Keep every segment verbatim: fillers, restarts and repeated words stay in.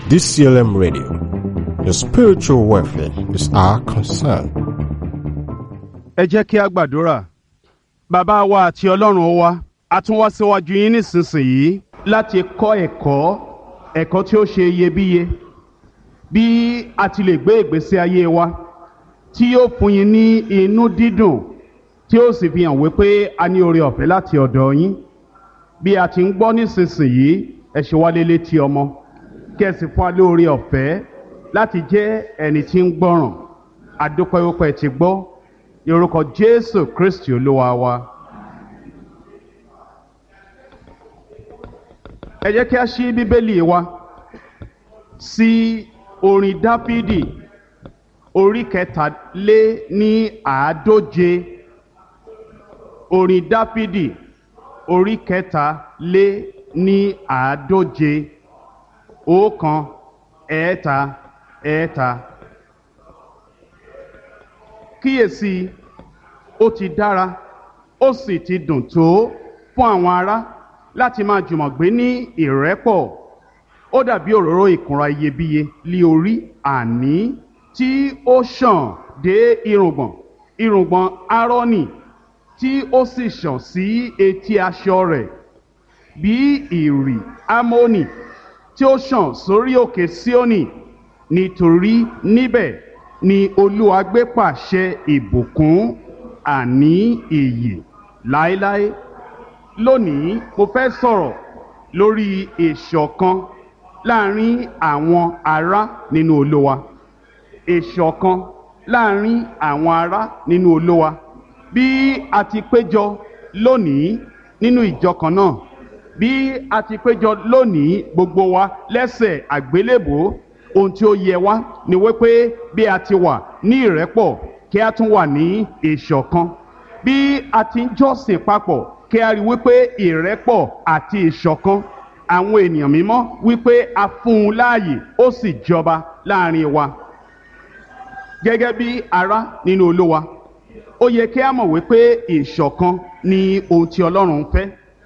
D C L M Radio. Your spiritual welfare is our concern. Ẹ jẹ́ kí a gbàdúrà. Bàbá wa àti Ọlọ́run wa, a tún wá síwájú yín nísinsìnyí láti kọ́ ẹ̀kọ́ ẹ̀kọ́ tí ó ṣe iyebíye bí a ti lè gbé ìgbésí ayé wa tí yóò fún yín ní inú dídùn tí ó sì fi hàn wípé a ní oore ọ̀fẹ́ láti ọ̀dọ̀ yín. Bí a ti ń gbọ́ nísinsìnyí, ẹ ṣe wá létí ọmọ kí ẹ sì fún wa lóore ọ̀fẹ́ láti jẹ́ ẹni tí ń gbọ́ràn. A dúpẹ́ wípé ẹ ti gbọ́ ní orúkọ Jésù Kristi Olúwa wa. Ẹ jẹ́ kí a ṣí Bíbélì wa sí orin Dáfídì orí kẹtàlé ní àádóje. Orin Dáfídì orí kẹtàlé ní àádóje. Ọ̀kan ẹ̀ẹ́ta ẹ̀ẹ́ta. Kíyèsí, ó ti dára ó sì ti dùn tó fún àwọn ará láti máa jùmọ̀ gbé ní ìrẹ́pọ̀. Ó dàbí òróró ìkunra iyebíye lé orí àní tí ó ṣàn dé irùngbọ̀n irùngbọ̀n Árónì tí ó sì ṣàn sí etí aṣọ rẹ̀, bí ìrì Ámónì tí ó ṣàn sórí òkè Síónì. Nítorí níbẹ̀ ni Olúwa gbé pàṣẹ ìbùkún, àní ìyè láéláé. Lónìí mo fẹ́ sọ̀rọ̀ lórí ìṣọ̀kan láàrin àwọn ará nínú Olúwa. Ìṣọ̀kan láàrin àwọn ará nínú Olúwa. Bí a ti péjọ lónìí nínú ìjọ kan náà, bí a ti péjọ lónìí gbogbo wa lẹ́sẹ̀ àgbélébùú, ohun tí ó yẹ wá ni wípé bí a ti wà ní ìrẹ́pọ̀ kí a tún wà ní ìṣọ̀kan. Bí a ti ń jọ́sìn papọ̀ kí a rí wípé ìrẹ́pọ̀ àti ìṣọ̀kan àwọn ènìyàn mímọ́ wípé a fún un láàyè ó sì jọba láàrin wa. Gẹ́gẹ́ bí ará nínú Olúwa, ó yẹ kí a mọ̀ wípé ìṣọ̀kan ni ohun tí Ọlọ́run fẹ́,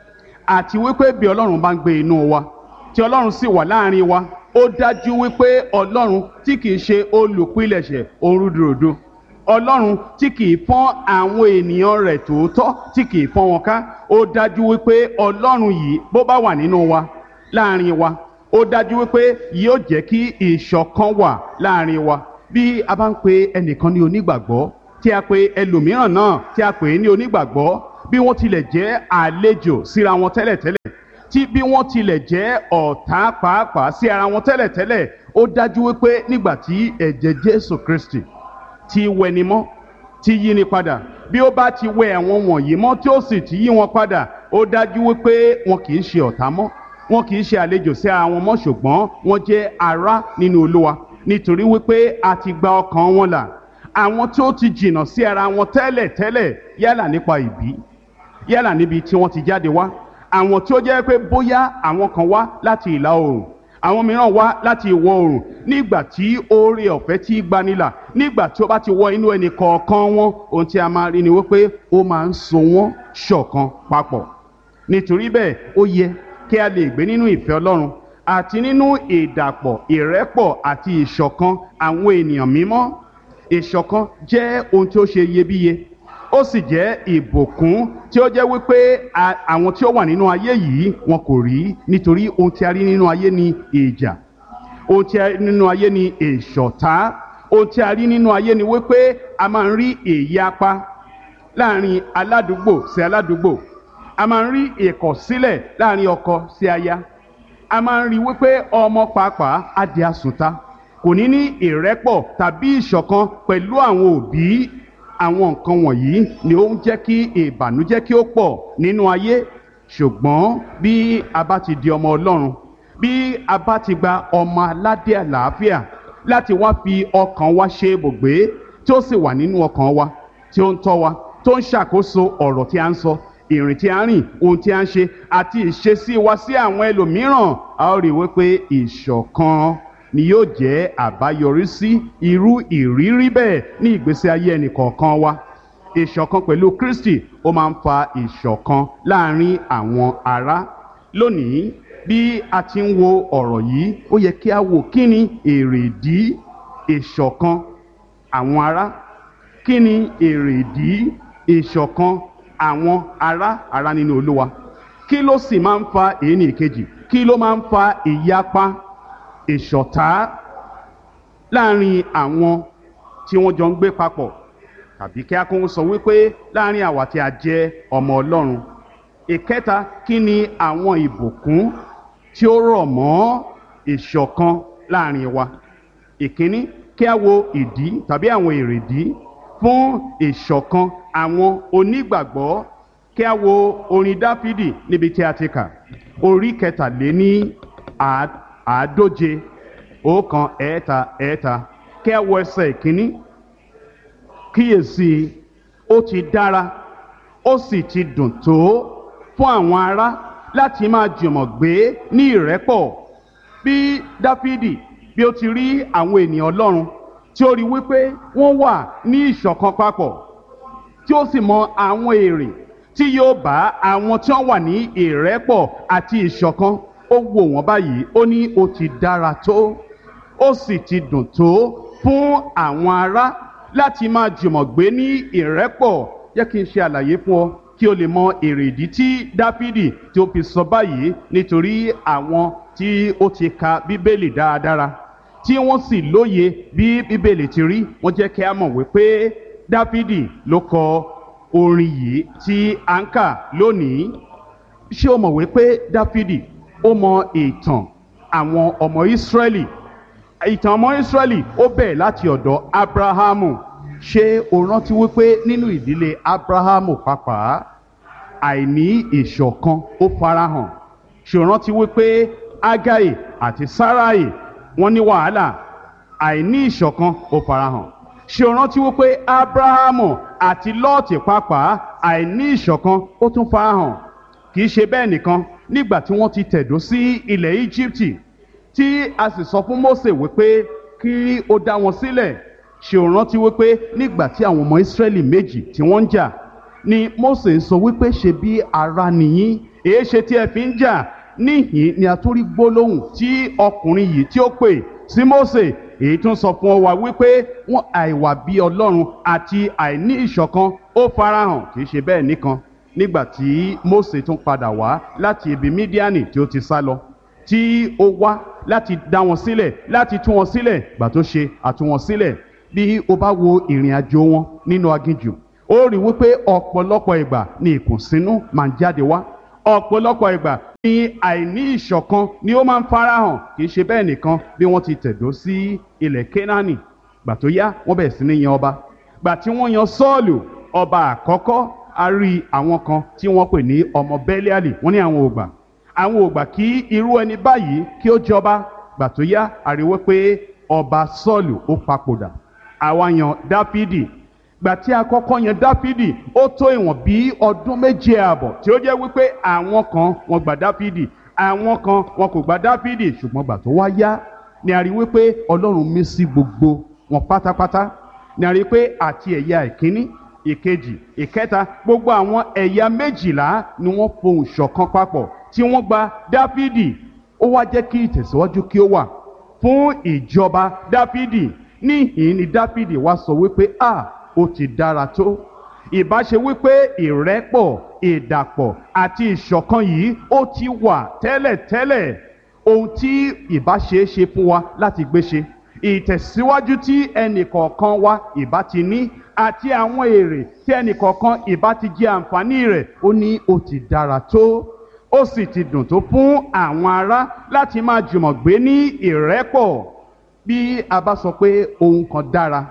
àti wípé bí Ọlọ́run bá ń gbé inú wa tí Ọlọ́run sì wà láàrin wa, ó dájú wípé Ọlọ́run tí kìí ṣe olùpilẹ̀ṣẹ̀ orúdurùdu, Ọlọ́run tí kìí fọ́n àwọn ènìyàn rẹ̀ tòótọ́ tí kìí fọ́n wọn ká, ó dájú wípé Ọlọ́run yìí bó bá wà nínú wa láàrin wa, ó dájú wípé yóò jẹ́ kí ìṣọ̀kan wà láàrin wa. Bí a bá ń pe ẹnìkan ní onígbàgbọ́ tí a pe ẹlòmíràn náà tí a pè é ní onígbàgbọ́, bí wọ́n tilẹ̀ jẹ́ àlejò síra wọn tẹ́lẹ̀tẹ́lẹ̀, tí bí wọ́n tilẹ̀ jẹ́ ọ̀tá pàápàá sí ara wọn tẹ́lẹ̀tẹ́lẹ̀, ó dájú wípé nígbà tí ẹ̀jẹ̀ Jésù Kristi ti wẹni mọ́, ti yí ni padà, bí ó bá ti wẹ àwọn wọ̀nyí mọ́ tí ó sì ti yí wọn padà, ó dájú wípé wọn kì í ṣe ọ̀tá mọ́, wọn kì í ṣe àlejò sí ara wọn mọ́, ṣùgbọ́n wọ́n jẹ́ ará nínú Olúwa, nítorí wípé a ti gba ọkàn wọn là. Àwọn tí ó ti jìnnà sí ara wọn tẹ́lẹ̀tẹ́lẹ̀, yálà nípa ìbí, yálà níbi tí wọ́n ti jáde wá, àwọn tí ó jẹ́ pé bóyá àwọn kan wá láti ìlà oòrùn, àwọn mìíràn wá láti ìwọ̀ oòrùn, nígbà tí oore ọ̀fẹ́ tí gbanilà, nígbà tí ó bá ti wọ inú ẹnì kọ̀ọ̀kan wọn, ohun tí a máa rí ni wípé ó máa ń so wọ́n ṣọ̀kan papọ̀. Nítorí bẹ́ẹ̀ ó yẹ kí a lè gbé nínú ìfẹ́ Ọlọ́run àti nínú ìdàpọ̀ ìrẹ́pọ̀ àti ìṣọ̀kan àwọn ènìyàn mímọ́. Ìṣọ̀kan jẹ́ ohun tí ó ṣe iyebíye, ó sì jẹ́ ìbùkún tí ó jẹ́ wípé àwọn tí ó wà nínú ayé yìí wọn kò rí, nítorí ohun tí a rí nínú ayé ni ìjà, ohun tí a rí nínú ayé ni ìṣọ̀tá, ohun tí a rí nínú ayé ni wípé a máa ń rí ìyapa láàrin aládùúgbò sí aládùúgbò, a máa ń rí ìkọ̀sílẹ̀ láàrin ọkọ sí aya, a máa ń rí wípé ọmọ pàápàá á di àsùntà, kò ní ní ìrẹ́pọ̀ tàbí ìṣọ̀kan pẹ̀lú àwọn òbí. Àwọn nǹkan wọ̀nyí ni ó ń jẹ́ kí ìbànújẹ́ kí ó pọ̀ nínú ayé. Ṣùgbọ́n bí a bá ti di ọmọ Ọlọ́run, bí a bá ti gba ọmọ aládé àlàáfíà láti wá fi ọkàn wa ṣe ibùgbé, tí ó sì wà nínú ọkàn wa, tí ó ń tọ́ wa, tó ń ṣàkóso ọ̀rọ̀ tí a ń sọ, ìrìn tí a ń rìn, ohun tí a ń ṣe àti ìṣesí wa sí àwọn ẹlòmíràn, a ó rí wípé ìṣọ̀kan ni yóò jẹ́ àbáyọrí sí irú ìrírí bẹ́ẹ̀ ní ìgbésí ayé ẹnìkọ̀ọ̀kan wa. Ìṣọ̀kan pẹ̀lú Kristi ó máa ń fa ìṣọ̀kan láàrin àwọn ará. Lónìí bí a ti ń wo ọ̀rọ̀ yìí ó yẹ kí a wò kí ni èrèdí ìṣọ̀kan àwọn ará kí ni èrèdí ìṣọ̀kan àwọn ará ará nínú Olúwa kí ló sì máa ń fa èyí ní ìkejì kí ló máa ń fa ìyapa ìṣọ̀tá láàrin àwọn tí wọ́n jọ ń gbé papọ̀ tàbí kí a kún sọ wípé láàrin àwa tí a jẹ́ ọmọ Ọlọ́run. Ìkẹta, kí ni àwọn ìbùkún tí ó rọ̀ mọ́ ìṣọ̀kan láàrin wa. Ìkíní, kí a wo ìdí tàbí àwọn èrèdí fún ìṣọ̀kan àwọn onígbàgbọ́. Kí a wo orin Dáfídì níbi tí a ti kà orí kẹtàléní àádóje ọ̀kan ẹ̀ẹ́ta ẹ̀ẹ́ta. Kí a wo ẹsẹ̀ ìkíní. Kíyèsí, ó ti dára ó sì ti dùn tó fún àwọn ará láti máa jùmọ̀ gbé ní ìrẹ́pọ̀. Bí Dáfídì bí ó ti rí àwọn ènìyàn Ọlọ́run tí ó rí wípé wọ́n wà ní ìṣọ̀kan papọ̀ tí ó sì mọ àwọn èrè tí yóò bá àwọn tí wọ́n wà ní ìrẹ́pọ̀ àti ìṣọ̀kan, ó wò wọ́n báyìí ó ní ó ti dára tó ó sì ti dùn tó fún àwọn ará láti máa jùmọ̀ gbé ní ìrẹ́pọ̀. Jẹ́ kí n ṣe àlàyé fún ọ kí o lè mọ èrèdí tí Dáfídì tí ó fi sọ báyìí, nítorí àwọn tí ó ti ka Bíbélì dáradára tí wọ́n sì lóye bí Bíbélì ti rí, wọ́n jẹ́ kí a mọ̀ wípé Dáfídì ló kọ orin yìí tí a ń kà lónìí. Ṣé o mọ̀ wípé Dáfídì ó mọ ìtàn àwọn ọmọ Ísírẹ́lì? Ìtàn ọmọ Ísírẹ́lì ó bẹ̀rẹ̀ láti ọ̀dọ̀ Ábúráhámù. Ṣé o rántí wípé nínú ìdílé Ábúráhámù pàápàá àìní ìṣọ̀kan ó farahàn? Ṣé o rántí wípé Ágáì àti Sáráì wọ́n ní wàhálà? Àìní ìṣọ̀kan ó farahàn. Ṣé o rántí wípé Ábúráhámù àti Lọ́ọ̀tì pàápàá àìní ìṣọ̀kan ó tún farahàn? Kì í ṣe bẹ́ẹ̀ nìkan, nígbà tí wọ́n ti tẹ̀dó sí ilẹ̀ Íjíbítì tí a sì sọ fún Mósè wípé kí ó dá wọn sílẹ̀. Ṣé o rántí wípé nígbà tí àwọn ọmọ Ísírẹ́lì méjì tí wọ́n ń jà ni Mósè ń sọ wípé ṣe bí ará nìyín, èé ṣe tí ẹ fi ń jà? Níhìn ni a tún rí gbólóhùn tí ọkùnrin yìí tí ó pè sí Mósè, èyí tún sọ fún ọ wá wípé wọn àìwà bí Ọlọ́run àti àìní ìṣọ̀kan ó farahàn. Kì í ṣe bẹ́ẹ̀ nìkan, nígbà tí Mósè tún padà wá láti ibi Mídíánì tí ó ti sá lọ, tí ó wá láti dá wọn sílẹ̀, láti tú wọn sílẹ̀, gbà tó ṣe àtú wọn sílẹ̀. Bí o bá wo ìrìn àjò wọn nínú aginjù, ó rí wípé ọ̀pọ̀lọpọ̀ ìgbà ni ìkùnsínú máa ń jáde wá, ọ̀pọ̀lọpọ̀ ìgbà ni àìní ìṣọ̀kan ni ó máa ń farahàn. Kì í ṣe bẹ́ẹ̀ nìkan, bí wọ́n ti tẹ̀dó sí ilẹ̀ Kénáánì, gbà tó yá wọ́n bẹ̀rẹ̀ sí ní yan ọba. Gbà tí wọ́n yan Sọ́ọ̀lù ọba àkọ́kọ́, a rí àwọn kan tí wọ́n pè ní ọmọ Bẹ́líálì, wọ́n ní àwọn ò gbà àwọn ò gbà kí irú ẹni báyìí kí ó jọba. Gbà tó yá a rí wípé ọba Sọ́ọ̀lù ó papòdà, àwa yan Dáfídì. Gbà tí a kọ́kọ́ yan Dáfídì, ó tó ìwọ̀n bí ọdún méje ààbọ̀ tí ó jẹ́ wípé àwọn kan wọ́n gba Dáfídì, àwọn kan wọn kò gba Dáfídì. Ṣùgbọ́n gbà tó wá yá ni a rí wípé Ọlọ́run mí sí gbogbo wọn pátápátá. Ni a rí pé àti ẹ̀yà ìkíní, ìkejì, ìkẹta, gbogbo àwọn ẹ̀yà méjìlá ni wọ́n fohùn ṣọ̀kan papọ̀ tí wọ́n gba Dáfídì. Ó wá jẹ́ kí ìtẹ̀síwájú kí ó wà fún ìjọba Dáfídì. Níhìn ni Dáfídì wá sọ wípé a ó ti dára tó. Ìbá ṣe wípé ìrẹ́pọ̀, ìdàpọ̀ àti ìṣọ̀kan yìí ó ti wà tẹ́lẹ̀tẹ́lẹ̀, ohun tí ìbá ṣe é ṣe fún wa láti gbé ṣe, ìtẹ̀síwájú tí ẹnìkọ̀ọ̀kan wa ìbá ti ní àti àwọn èrè tí ẹnìkọ̀ọ̀kan ìbá ti jẹ àǹfààní rẹ̀, ó ní ó ti dára tó ó sì ti dùn tó fún àwọn ará láti máa jùmọ̀ gbé ní ìrẹ́pọ̀. Bí a bá sọ pé ohun kan dára,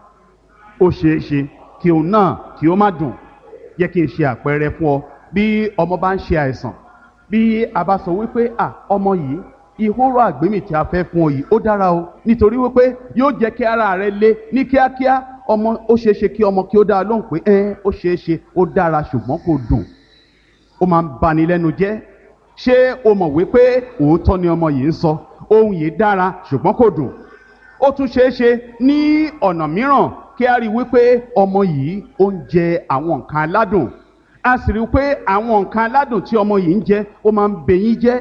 ó ṣeé ṣe kí òun náà kí ó má dùn. Jẹ́ kí n ṣe àpẹẹrẹ fún ọ. Bí ọmọ bá ń ṣe àìsàn, bí a bá sọ wípé à ọmọ yìí ìhóró àgbémì tí a fẹ́ fún ọ yìí ó dára o, nítorí wípé yóò jẹ́ kí ara rẹ le ní kíákíá, ọmọ ó ṣeé ṣe kí ọmọ kí ó dá lóhùn pé ẹ ó ṣeé ṣe ó dára ṣùgbọ́n kò dùn, ó máa ń bani lẹ́nu jẹ́. Ṣé o mọ̀ wípé òótọ́ ni ọmọ yìí ń sọ, ohun yìí dára ṣùgbọ́n kò dùn? Ó tún ṣeé ṣe ní ọ̀nà mìíràn kí a rí wípé ọmọ yìí ó ń jẹ àwọn nǹkan aládùn, a sì rí pé àwọn nǹkan aládùn tí ọmọ yìí ń jẹ ó máa ń bẹyín jẹ́,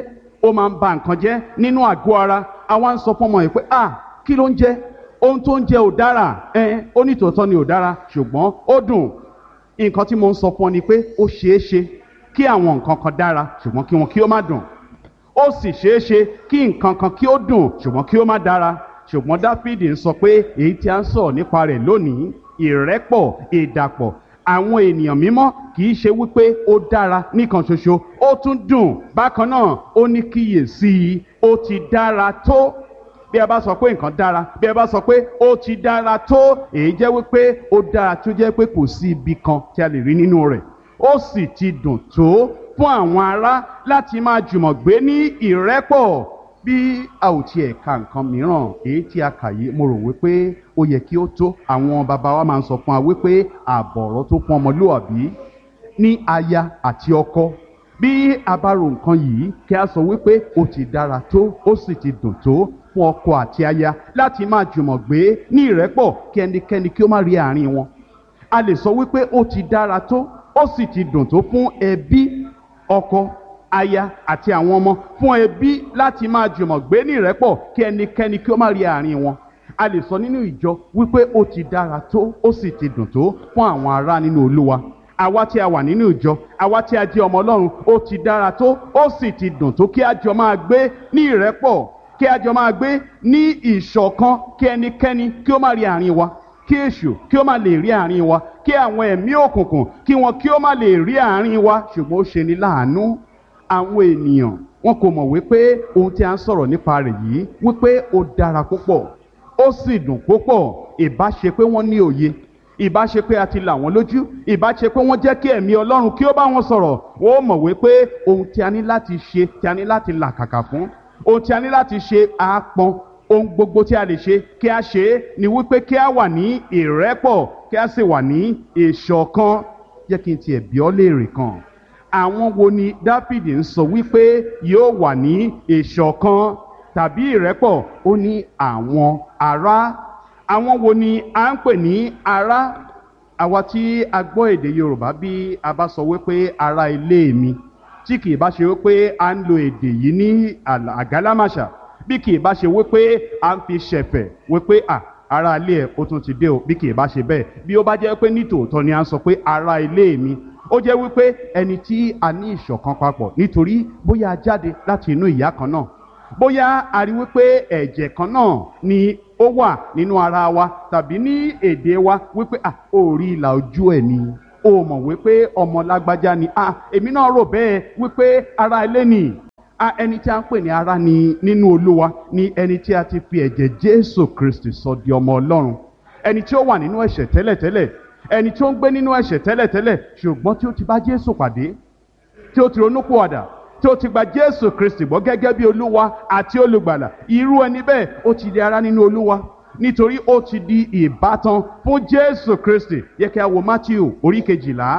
ó máa ń ba nǹkan jẹ́ nínú àgọ́ ara. Àwa ń sọ fún ọmọ yìí pé ah kí ló ń jẹ, ohun tó ń jẹ ò dára, ẹ ó ní tòótọ́ ni ò dára ṣùgbọ́n ó dùn. Nǹkan tí mo ń sọ fún ọ ni pé ó ṣeé ṣe kí àwọn nǹkan kan dára ṣùgbọ́n kí wọn kí ó má dùn, ó sì ṣeé ṣe kí nǹkan kan kí ó dùn ṣùgbọ́n kí ó má dára. Ṣùgbọ́n Dáfídì ń sọ pé èyí tí a ń sọ̀rọ̀ nípa rẹ̀ lónìí, ìrẹ́pọ̀, ìdàpọ̀ àwọn ènìyàn mímọ́, kì í ṣe wípé ó dára nìkan ṣoṣo, ó tún dùn bákan náà. Ó ní kíyèsí, ó ti dára tó. Bí a bá sọ pé nǹkan dára, bí a bá sọ pé ó ti dára tó, èyí jẹ́ wípé ó dára tó jẹ́ pé kò sí ibi kan tí a lè rí nínú rẹ̀. Ó sì ti dùn tó fún àwọn ará láti máa jùmọ̀ gbé ní ìrẹ́pọ̀. Bí a ò tiẹ̀ ka nǹkan mìíràn èyí tí a kà yìí, mo rò wípé ó yẹ kí ó tó. Àwọn bàbá wa máa ń sọ fún wa wípé àbọ̀rọ̀ tó pọn ọmọlúwàbí ní aya àti ọkọ. Bí a bá ro nǹkan yìí, kí a sọ wípé ó ti dára tó, ó sì ti dùn tó fún ọkọ àti aya láti máa jùmọ̀ gbé ní ìrẹ́pọ̀, kí ẹnikẹ́ni kí ó má rí àárín wọn. A lè sọ wípé ó ti dára tó, ó sì ti dùn tó fún ẹbí, ọkọ, aya àti àwọn ọmọ, fún ẹbí láti máa jùmọ̀ gbé ní ìrẹ́pọ̀, kí ẹnikẹ́ni kí ó má rí àárín wọn. A lè sọ nínú ìjọ wípé ó ti dára tó, ó sì ti dùn tó fún àwọn ará nínú Olúwa. Àwa tí a wà nínú ìjọ, àwa tí a jẹ́ ọmọ Ọlọ́run, ó ti dára tó, ó sì ti dùn tó kí a jọ máa gbé ní ìrẹ́pọ̀, kí a jọ máa gbé ní ìṣọ̀kan, kí ẹnikẹ́ni kí ó má rí àárín wa, kí èṣù kí ó má lè rí àárín wa, kí àwọn ẹ̀mí òkùnkùn kí wọn kí ó má lè rí àárín wa. Ṣùgbọ́n ó ṣe ni láàánú, àwọn ènìyàn wọn kò mọ̀ wípé ohun tí a ń sọ̀rọ̀ nípa rẹ̀ yìí wípé ó dára púpọ̀, ó sì dùn púpọ̀. Ìbá ṣe pé wọ́n ní òye, ìbá ṣe pé a ti là wọ́n lójú, ìbá ṣe pé wọ́n jẹ́ kí ẹ̀mí Ọlọ́run kí ó bá wọn sọ̀rọ̀, wọ́n mọ̀ wípé ohun tí a ní láti ṣe, tí a ní láti làkàkà fún, ohun tí a ní láti ṣe àápọn, ohun gbogbo tí a lè ṣe kí a ṣe é ni wípé kí a wà ní ìrẹ́pọ̀, kí a sì wà ní ìṣọ̀kan. Jẹ́ kí n tiẹ̀ bi ọ́ léèrè kan, àwọn wo ni Dáfídì ń sọ wípé yóò wà ní ìṣọ̀kan tàbí ìrẹ́pọ̀? Ó ní àwọn ará. Àwọn wo ni à ń pè ní ará? Àwa tí a gbọ́ èdè Yorùbá, bí a bá sọ wípé ará ilé mi, tí kì í bá ṣe wípé a ń lo èdè yìí ní àgálámàṣà, bí kì í bá ṣe wípé a ń fi ṣẹ̀fẹ̀ wípé à ará ilé ẹ̀ ó tún ti dé o, bí kì í bá ṣe bẹ́ẹ̀, bí ó bá jẹ́ pé nítòótọ́ ni a ń sọ pé ará ilé mi, ó jẹ́ wípé ẹni tí a ní ìṣọ̀kan papọ̀, nítorí bóyá a jáde láti inú ìyá kan náà, bóyá a rí wípé ẹ̀jẹ̀ kan náà ni ó wà nínú ara wa, tàbí ní èdè wa wípé à ó rí ìlà ojú ẹ̀ ni, ó mọ̀ wípé ọmọ lágbájá ni, à èmi náà rò bẹ́ẹ̀ wípé ará ilé ni. À ẹni tí a ń pè ní ará ni nínú Olúwa ni ẹni tí a ti fi ẹ̀jẹ̀ Jésù Kristi sọ di ọmọ Ọlọ́run, ẹni tí ó wà nínú ẹ̀ṣẹ̀ tẹ́lẹ̀tẹ́lẹ̀, ẹni tí ó ń gbé nínú ẹ̀ṣẹ̀ tẹ́lẹ̀tẹ́lẹ̀, ṣùgbọ́n tí ó ti bá Jésù pàdé, tí ó ti ronúpìwàdà, tí ó ti gba Jésù Kristi gbọ́ gẹ́gẹ́ bí Olúwa àti olùgbàlà. Irú ẹni bẹ́ẹ̀ ó ti di ará nínú Olúwa, nítorí ó ti di ìbátan fún Jésù Kristi. Yẹ kí a wo Mátíù orí kejìlá,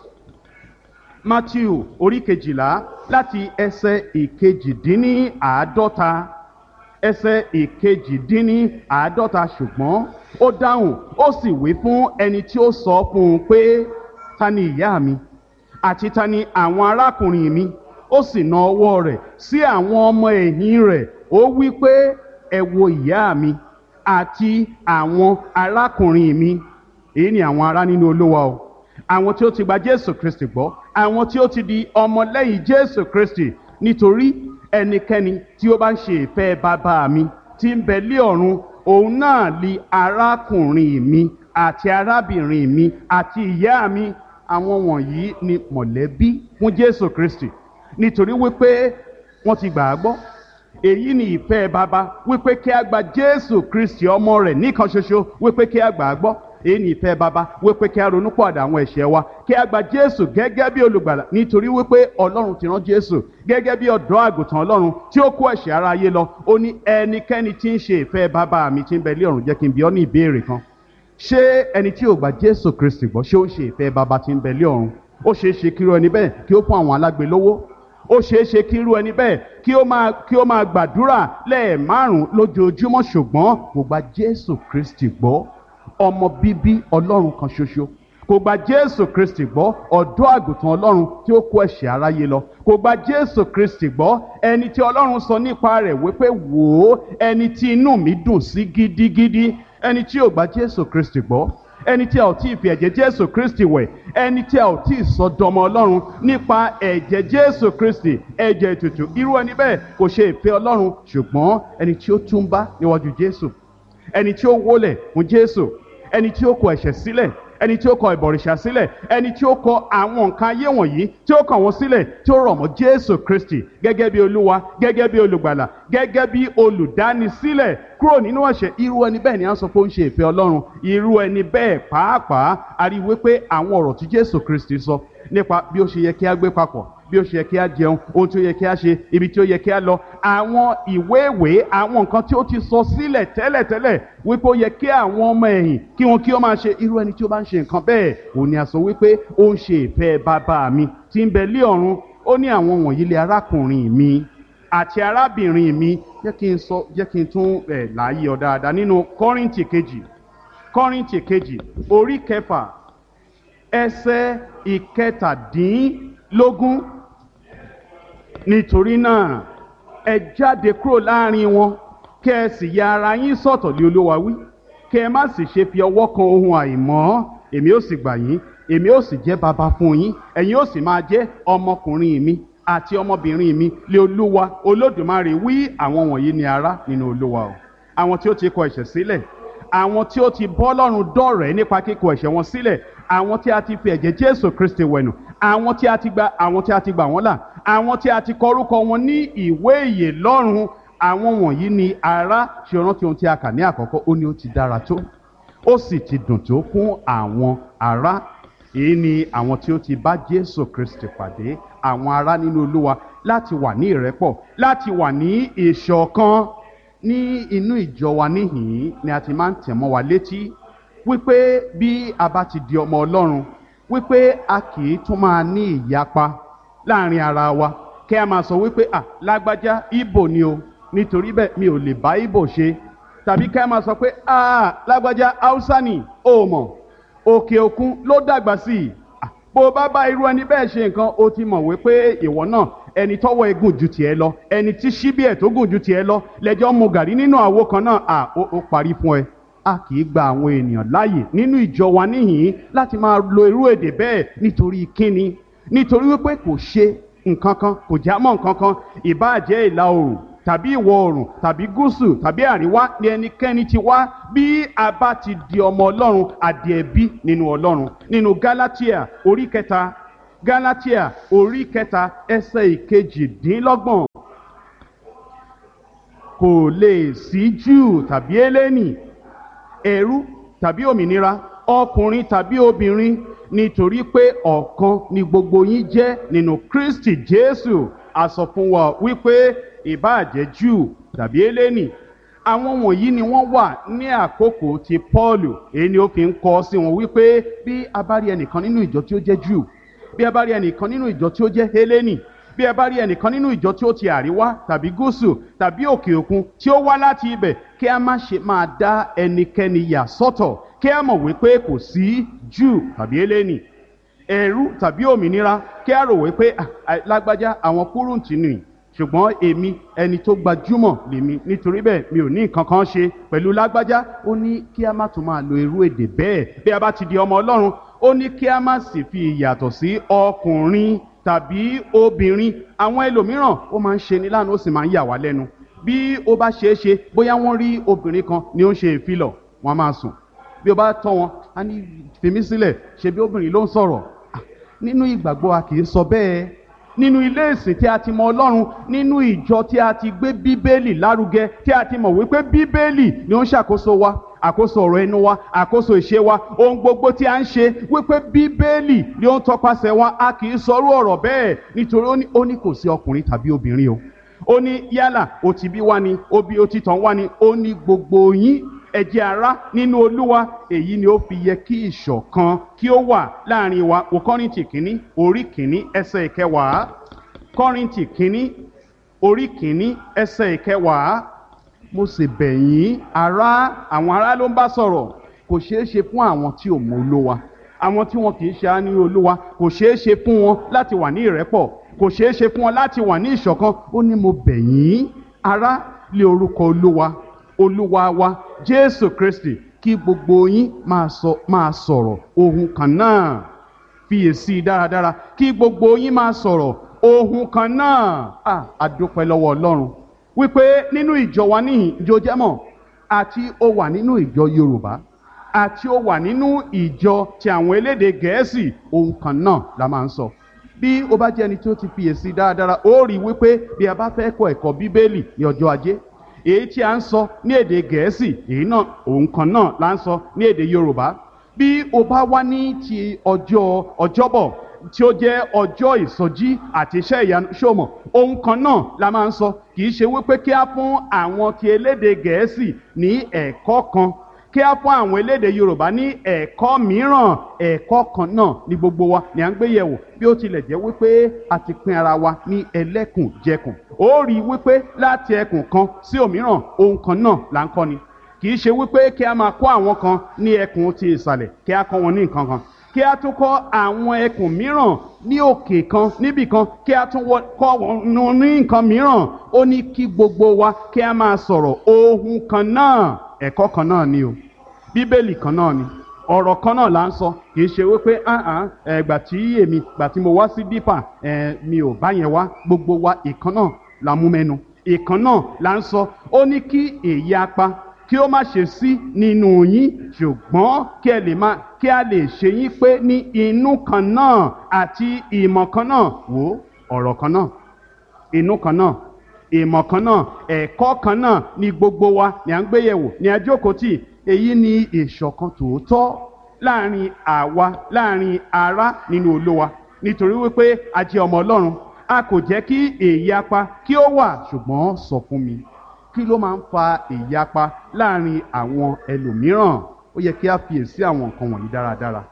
Mátíù orí kejìlá láti ẹsẹ̀ ìkejìdínníàádọ́ta, ẹsẹ̀ ìkejìdínníàádọ́ta. Ṣùgbọ́n ó dáhùn, ó sì wí fún ẹni tí ó sọ fún un pé, ta ni ìyá mi àti ta ni àwọn arákùnrin mi? Ó sì na ọwọ́ rẹ̀ sí àwọn ọmọ ẹ̀yìn rẹ̀, ó wí pé, ẹ wo ìyá mi àti àwọn arákùnrin mi. Èyí ni àwọn ará nínú Olúwa o, àwọn tí ó ti gba Jésù Kristi gbọ́, àwọn tí ó ti di ọmọlẹ́yìn Jésù Kristi. Nítorí ẹnikẹ́ni tí ó bá ń ṣe ìfẹ́ bàbá mi tí ń bẹ lé ọ̀run, òun náà li arákùnrin mi àti arábìnrin mi àti ìyá mi. Àwọn wọ̀nyí ni mọ̀lẹ́bí fún Jésù Kristi, nítorí wípé wọ́n ti gbà á gbọ́. Èyí ni ìfẹ́ bàbá, wípé kí a gba Jésù Kristi ọmọ rẹ̀ nìkan ṣoṣo, wípé kí a gbà á gbọ́. Èyí ni ìfẹ́ bàbá, wípé kí a ronúpìwàdà àwọn ẹ̀ṣẹ̀ wa, kí a gba Jésù gẹ́gẹ́ bí olùgbàlà, nítorí wípé Ọlọ́run ti rán Jésù gẹ́gẹ́ bí ọ̀dọ́ àgùntàn Ọlọ́run tí ó kó ẹ̀ṣẹ̀ aráyé lọ. Ó ní ẹnikẹ́ni tí ń ṣe ìfẹ́ bàbá mi tí ń bẹ lé ọ̀run. Jẹ́ kí n bi ọ́ ní ìbéèrè kan, ṣé ẹni tí ò gba Jésù Kristi gbọ́, ṣé ó ń ṣe ìfẹ́ bàbá tí ń bẹ lé ọ̀run? Ó ṣeé ṣe kí irú ẹni bẹ́ẹ̀ kí ó fún àwọn alágbe lówó, ó ṣeé ṣe kí irú ẹni bẹ́ẹ̀ kí ó máa kí ó máa gbàdúrà lẹ́ẹ̀márùn-ún lójoojúmọ́, ṣùgbọ́n kò gba Jésù Kristi gbọ́, ọmọ bíbí Ọlọ́run kan ṣoṣo, kò gba Jésù Kristi gbọ́, ọ̀dọ́ àgùntàn Ọlọ́run tí ó kó ẹ̀ṣẹ̀ aráyé lọ. Kò gba Jésù Kristi gbọ́, ẹni tí Ọlọ́run sọ nípa rẹ̀ wípé wò ó, ẹni tí inú mi dùn sí gidigidi. Ẹni tí ò gba Jésù Kristi gbọ́, ẹni tí a ò tí ì fi ẹ̀jẹ̀ Jésù Kristi wẹ̀, ẹni tí a ò tí ì sọ dọmọ Ọlọ́run nípa ẹ̀jẹ̀ Jésù Kristi, ẹ̀jẹ̀ ètùtù, irú ẹni bẹ́ẹ̀ kò ṣe ìfẹ́ Ọlọ́run. Ṣùgbọ́n ẹni tí ó túnbá níwájú Jésù, ẹni tí ó wólẹ̀ fún Jésù, ẹni tí ó kọ ẹ̀ṣẹ̀ sílẹ̀, ẹni tí ó kọ ìbọ̀rìṣà sílẹ̀, ẹni tí ó kọ àwọn nǹkan ayé wọ̀nyí tí ó kàn wọ́n sílẹ̀, tí ó rọ̀ mọ́ Jésù Kristi gẹ́gẹ́ bí Olúwa, gẹ́gẹ́ bí olùgbàlà, gẹ́gẹ́ bí olùdánisílẹ̀ kúrò nínú ẹ̀ṣẹ̀, irú ẹni bẹ́ẹ̀ ni a sọ pé ó ń ṣe ìfẹ́ Ọlọ́run. Irú ẹni bẹ́ẹ̀ pàápàá a rí wípé àwọn ọ̀rọ̀ tí Jésù Kristi sọ nípa bí ó ṣe yẹ kí a gbé papọ̀, bí ó ṣe yẹ kí a jẹun, ohun tí ó yẹ kí a ṣe, ibi tí ó yẹ kí a lọ, àwọn ìwé ìwé, àwọn nǹkan tí ó ti sọ sílẹ̀ tẹ́lẹ̀tẹ́lẹ̀ wípé ó yẹ kí àwọn ọmọ ẹ̀yìn kí wọn kí ó máa ṣe, irú ẹni tí ó bá ń ṣe nǹkan bẹ́ẹ̀, òun ni a sọ wípé ó ń ṣe ìfẹ́ bàbá mi tí ń bẹ lé ọ̀run. Ó ní àwọn wọ̀nyí lé arákùnrin mi àti arábìnrin mi. Jẹ́ kí n sọ, jẹ́ kí n tún ẹ̀ láàyè ọ dáadáa nínú Kọ́ríńtì kejì, Kọ́ríńtì kejì orí kẹfà ẹsẹ̀ ìkẹtàdínlógún. Nítorí náà ẹ jáde kúrò láàrin wọn, kẹ́ ẹ sì ya ara yín sọ́tọ̀ lé Olúwa wí, kẹ́ ẹ má sì ṣe fi ọwọ́ kan ohun àìmọ́. Èmi ó sì gbà yín, èmi ó sì jẹ́ baba fún yín, ẹ̀yin ó sì máa jẹ́ ọmọkùnrin mi àti ọmọbìnrin mi lé Olúwa Olódùmarè wí. Àwọn wọ̀nyí ni ará nínú Olúwa o, àwọn tí ó ti kọ ẹ̀ṣẹ̀ sílẹ̀, àwọn tí ó ti bọ́ Ọlọ́run dọ̀rẹ́ nípa kíkọ ẹ̀ṣẹ̀ wọn sílẹ̀, àwọn tí a ti fi ẹ̀jẹ̀ Jésù Kristi wẹ̀nù, àwọn tí a ti gba àwọn tí a ti gbà wọ́n là, àwọn tí a ti kọ orúkọ wọn ní ìwé ìyè lọ́run. Àwọn wọ̀nyí ni ará. Ṣe rántí ohun tí a kà ní àkọ́kọ́, ó ní ó ti dára tó, ó sì ti dùn tó fún àwọn ará. Èyí ni àwọn tí ó ti bá Jésù Kristi pàdé, àwọn ará nínú Olúwa, láti wà ní ìrẹ́pọ̀, láti wà ní ìṣọ̀kan. Ní inú ìjọ wa níhìn-ín ni a ti máa ń tẹ̀ mọ́ wa létí wípé bí a bá ti di ọmọ Ọlọ́run, wípé a kì í tún máa ní ìyapa láàrin ara wa, kí a máa sọ wípé à lágbájá Ìgbò ni o, nítorí bẹ́ẹ̀ mi ò lè bá Ìgbò ṣe, tàbí kí a máa sọ pé à lágbájá Haúsá ni o mọ̀, òkè òkun ló dàgbà sí i. Bó o bá bá irú ẹni bẹ́ẹ̀ ṣe nǹkan, o ti mọ̀ wípé ìwọ náà ẹni tọ́wọ́ ẹ gùn ju tiẹ̀ lọ, ẹni tí ṣíbí ẹ̀ tó gùn ju tiẹ̀ lọ, lẹ́jọ́ mu gàrí nínú àwo kan náà, à ó parí fún ẹ. A kì í gba àwọn ènìyàn láàyè nínú ìjọ wa níhìn-ín láti máa lo irú èdè bẹ́ẹ̀. Nítorí kíni? Nítorí wípé kò ṣe nǹkan kan, kò já mọ́ nǹkan kan. Ìbáà jẹ́ ìlà oòrùn tàbí ìwọ̀ oòrùn tàbí gúúsù tàbí àríwá ni ẹnikẹ́ni ti wá, bí a bá ti di ọmọ Ọlọ́run, àdì ẹ̀bí nínú Ọlọ́run. Nínú Gálátíà orí kẹta, Gálátíà orí kẹta ẹsẹ̀ ìkejìdínlọ́gbọ̀n. Kò lè sí Júù tàbí Hélénì, ẹrú tàbí òmìnira, ọkùnrin tàbí obìnrin, nítorí pé ọ̀kan ni gbogbo yín jẹ́ nínú Kristi Jésù. A sọ fún wa wípé ìbáà jẹ́ Júù tàbí Hélénì, àwọn wọ̀nyí ni wọ́n wà ní àkókò ti Pọ́ọ̀lù. Èyí ni ó fi ń kọ sí wọn wípé bí a bá rí ẹnìkan nínú ìjọ tí ó jẹ́ Júù, bí a bá rí ẹnìkan nínú ìjọ tí ó jẹ́ Hélénì, bí ẹ bá rí ẹnìkan nínú ìjọ tí ó ti àríwá tàbí gúúsù tàbí òkè òkun tí ó wá láti ibẹ̀, kí a má ṣe máa dá ẹnikẹ́ni yà sọ́tọ̀, kí a mọ̀ wípé kò sí Júù tàbí Hélénì, ẹrú tàbí òmìnira, kí a rò wípé lágbájá àwọn kúrúǹtì nì, ṣùgbọ́n èmi ẹni tó gbajúmọ̀ lèmi, nítorí bẹ́ẹ̀ mi ò ní nǹkan kan ṣe pẹ̀lú lágbájá. Ó ní kí a má tún máa lo irú èdè bẹ́ẹ̀ bí a bá ti di ọmọ Ọlọ́run. Ó ní kí a má sì fi ìyàtọ̀ sí ọkùnrin tàbí obìnrin. Àwọn ẹlòmíràn ó máa ń ṣe ní láàánú, ó sì máa ń yà wá lẹ́nu. Bí ó bá ṣeé ṣe, bóyá wọ́n rí obìnrin kan ni ó ń ṣe ìfilọ̀, wọ́n máa sùn. Bí ó bá tọ́ wọn, a ní fi mí sílẹ̀, ṣe bí obìnrin ló ń sọ̀rọ̀. Nínú ìgbàgbọ́ a kì í sọ bẹ́ẹ̀. Nínú ilé ìsìn tí a ti mọ Ọlọ́run, nínú ìjọ tí a ti gbé Bíbélì lárugẹ, tí a ti mọ̀ wípé Bíbélì ni ó ń ṣàkóso wa, àkóso ọ̀rọ̀ ẹnu wa, àkóso ìṣe wa, ohun gbogbo tí a ń ṣe, wípé Bíbélì ni ó ń tọpasẹ̀ wa. A kì í sọrú ọ̀rọ̀ bẹ́ẹ̀, nítorí ó ní kò sí ọkùnrin tàbí obìnrin o. Ó ní yálà ó ti bí wá ni, ó bí ó ti tàn wá ni, ó ní gbogbo yín ẹ jẹ́ ará nínú Olúwa. Èyí ni ó fi yẹ kí ìṣọ̀kan kí ó wà láàrin wa. Wo Kọ́ríńtì kínní orí kínní ẹsẹ̀ ìkẹwàá. Kọ́ríńtì kínní orí kínní ẹsẹ̀ ìkẹwàá. Mo sì bẹ̀ yín ará, àwọn ará ló ń bá sọ̀rọ̀. Kò ṣeé ṣe fún àwọn tí ò mọ Olúwa, àwọn tí wọn kì í ṣe á ní Olúwa kò ṣeé ṣe fún wọn láti wà ní ìrẹ́pọ̀, kò ṣeé ṣe fún wọn láti wà ní ìṣọ̀kan. Ó ní mo bẹ̀ yín ará lé orúkọ Olúwa Olúwa wa Jésù Kristi kí gbogbo yín máa sọ máa sọ̀rọ̀ ohun kan náà. Fiyèsí dáradára, kí gbogbo yín máa sọ̀rọ̀ ohun kan náà. À a dúpẹ́ lọ́wọ́ Ọlọ́run wípé nínú ìjọ wa níhìn ìjọ jẹ́mọ̀, àti ó wà nínú ìjọ Yorùbá àti ó wà nínú ìjọ ti àwọn elédè Gẹ̀ẹ́sì, ohun kan náà la máa ń sọ. Bí o bá jẹ́ ẹni tí ó ti fiyèsí dáradára, ó rí wípé bí a bá fẹ́ kọ́ ẹ̀kọ́ Bíbélì ní ọjọ́ Ajé, èyí tí a ń sọ ní èdè Gẹ̀ẹ́sì, èyí náà ohun kan náà la ń sọ ní èdè Yorùbá. Bí o bá wá ní ti ọjọ́ Ọjọ́bọ̀ tí ó jẹ́ ọjọ́ ìsọjí àti iṣẹ́ ìyanu, ṣòmọ̀ ohun kan náà la máa ń sọ. Kì í ṣe wípé kí á fún àwọn ti elédè Gẹ̀ẹ́sì ní ẹ̀kọ́ kan, kí á fún àwọn elédè Yorùbá ní ẹ̀kọ́ mìíràn. Ẹ̀kọ́ kan náà ni gbogbo wa ni à ń gbé yẹ̀wò, bí ó tilẹ̀ jẹ́ wípé a ti pín ara wa ní ẹlẹ́kùnjẹkùn. Ó rí wípé láti ẹkùn kan sí òmíràn ohun kan náà là ń kọ́ ni. Kì í ṣe wípé kí a máa kọ́ àwọn kan ní ẹkùn ti ìsàlẹ̀ kí a kọ́ wọn ní nǹkan kan, kí a tún kọ́ àwọn ẹkùn mìíràn ní òkè kan níbì kan kí a tún kọ́ wọn ní nǹkan mìíràn. Ó ní kí gbogbo wa kí a máa sọ̀rọ̀ ohun kan náà. Ẹ̀kọ́ kan náà ni o, Bíbélì kan náà ni, ọ̀rọ̀ kan náà là ń sọ. Kì í ṣe wípé ẹgbà tí èmi gbà tí mo wá sí dípà mi ò bá yẹn wá. Gbogbo wa ìkan náà la mú mẹ́nu, ìkan náà là ń sọ. Ó ní kí èyí apá kí ó má ṣe sí nínú yín, ṣùgbọ́n kí ẹ lè máa kí a lè ṣe yín pé ní inú kan náà àti ìmọ̀ kan náà. Wò ọ̀rọ̀ kan náà, inú kan náà, ìmọ̀ kan náà, ẹ̀kọ́ kan náà ni gbogbo wa ni à ń gbé yẹ̀wò ní àjókòó tì. Èyí ni ìṣọ̀kan tòótọ́ láàrin àwa láàrin ará nínú Olúwa, nítorí wípé a jẹ́ ọmọ Ọlọ́run. A kò jẹ́ kí èyapa kí ó wà, ṣùgbọ́n sọ fún mi, kí ló máa ń fa ìyapa láàrin àwọn ẹlòmíràn? Ó yẹ kí a fiyèsí àwọn nǹkan wọ̀nyí dáradára.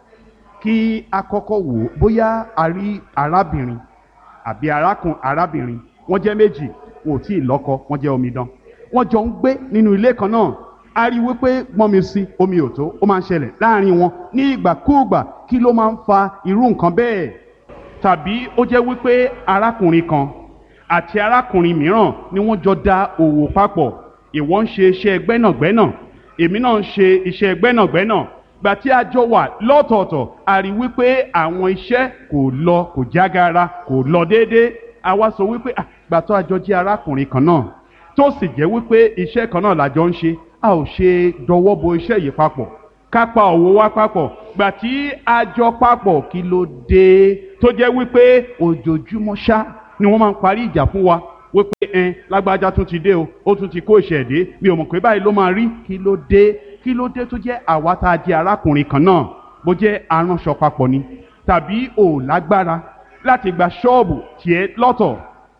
Kí a kọ́kọ́ wò ó bóyá a rí arábìnrin àbí arákùn arábìnrin, wọ́n jẹ́ méjì, wọn ò tí ì lọ́kọ, wọ́n jẹ́ omidan, wọ́n jọ ń gbé nínú ilé kan náà. A rí wípé gbọ́nmi sí omi ò tó, ó máa ń ṣẹlẹ̀ láàrin wọn ní ìgbàkúùgbà. Kí ló máa ń fa irú nǹkan bẹ́ẹ̀? Tàbí ó jẹ́ wípé arákùnrin kan àti arákùnrin mìíràn ni wọ́n jọ dá òwò papọ̀. Ìwọ ń ṣe iṣẹ́ gbẹ́nàgbẹ́nà, èmi náà ń ṣe iṣẹ́ gbẹ́nàgbẹ́nà. Gbà tí a jọ wà lọ́tọ̀ọ̀tọ̀, a rí wípé àwọn iṣẹ́ kò lọ kò jágara kò lọ déédéé. A wá sọ wípé gbà tó a jọ jẹ́ arákùnrin kan náà tó sì jẹ́ wípé iṣẹ́ kan náà la jọ ń ṣe, a ò ṣe dọwọ́ bo iṣẹ́ yìí papọ̀, ká pa òwò wa papọ̀. Gbà tí a jọ papọ̀, kí ló dé tó jẹ́ wípé ojoojúmọ́ ṣá ni wọ́n máa ń parí ìjà fún wa wípé ẹn lágbájá tún ti dé o, ó tún ti kó ìṣẹ̀dé, mi ò mọ̀ pé báyìí ló máa rí. Kí ló dé? Kí ló dé tó jẹ́ àwa tá a jẹ́ arákùnrin kan náà, bó jẹ́ aránṣọ papọ̀ ni, tàbí ò lágbára láti gba ṣọ́ọ̀bù tiẹ̀ lọ́tọ̀,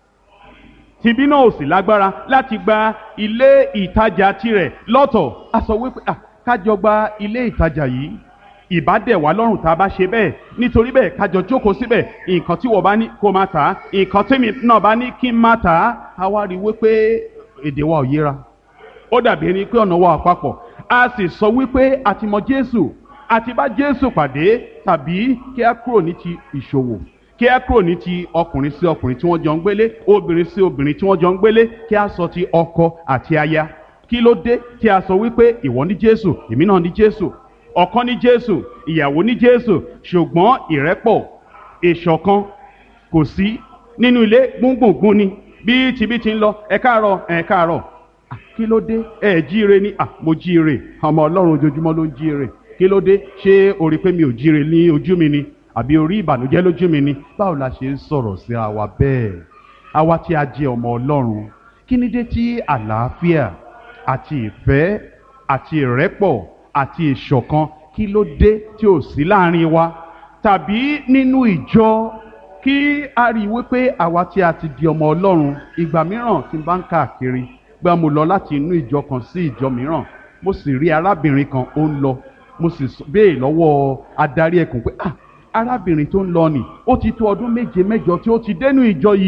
tìbí náà ò sì lágbára láti gba ilé ìtajà tirẹ̀ lọ́tọ̀. A sọ wípé à kájọ gba ilé ìtajà yìí, ìbádẹ̀ wá lọ́rùn tá a bá ṣe bẹ́ẹ̀. Nítorí bẹ́ẹ̀ kájọ jókòó síbẹ̀, nǹkan tí wọ́n bá ní kó máa tà á, nǹkan tèmi náà bá ní kí n máa tà á. A wá rí wípé èdè wa ò yéra, ó dàbí ẹni pé ọ̀nà wa ò papọ̀. A sì sọ wípé a ti mọ Jésù, a ti bá Jésù pàdé. Tàbí kí a kúrò ní ti ìṣòwò, kí a kúrò ní ti ọkùnrin sí ọkùnrin tí wọ́n jọ ń gbélé, obìnrin sí obìnrin tí wọ́n jọ ń gbélé, kí a sọ ti ọkọ àti aya. Kí ló dé tí a sọ wípé ìwọ ní Jésù, èmi náà ní Jésù, ọkọ ní Jésù, ìyàwó ní Jésù, ṣùgbọ́n ìrẹ́pọ̀ ìṣọ̀kan kò sí nínú ilé? Gbùngbùngbùn ni bí tibí ti ń lọ, ẹ káàárọ̀ ẹ káàárọ̀. Kí ló dé? ẹ jíire ni. Mo jíire, ọmọ Ọlọ́run ojoojúmọ́ ló ń jíire. Kí ló dé? ṣé o rí pé mi ò jíire ní ojú mi ni? Àbí orí ìbànújẹ́ lójú mi ni? Báwo la ṣe ń sọ̀rọ̀ sí àwa bẹ́ẹ̀, àwa tí a jẹ́ ọmọ Ọlọ́run? Kí ni dé tí àlàáfíà àti ìfẹ́ àti ìrẹ́pọ̀ àti ìṣọ̀kan, kí ló dé tí ò sí láàrin wa? Tàbí nínú ìjọ, kí a rí wípé àwa tí a ti di ọmọ Ọlọ́run, ìgbà mìíràn tí n bá ń káàkiri, gbà mo lọ láti inú ìjọ kan sí ìjọ mìíràn, mo sì rí arábìnrin kan ó ń lọ, mo sì béèrè lọ́wọ́ adarí ẹkùn pé ah arábìnrin tó ń lọ nì, ó ti tó ọdún méje mẹ́jọ tí ó ti dénú ìjọ yìí,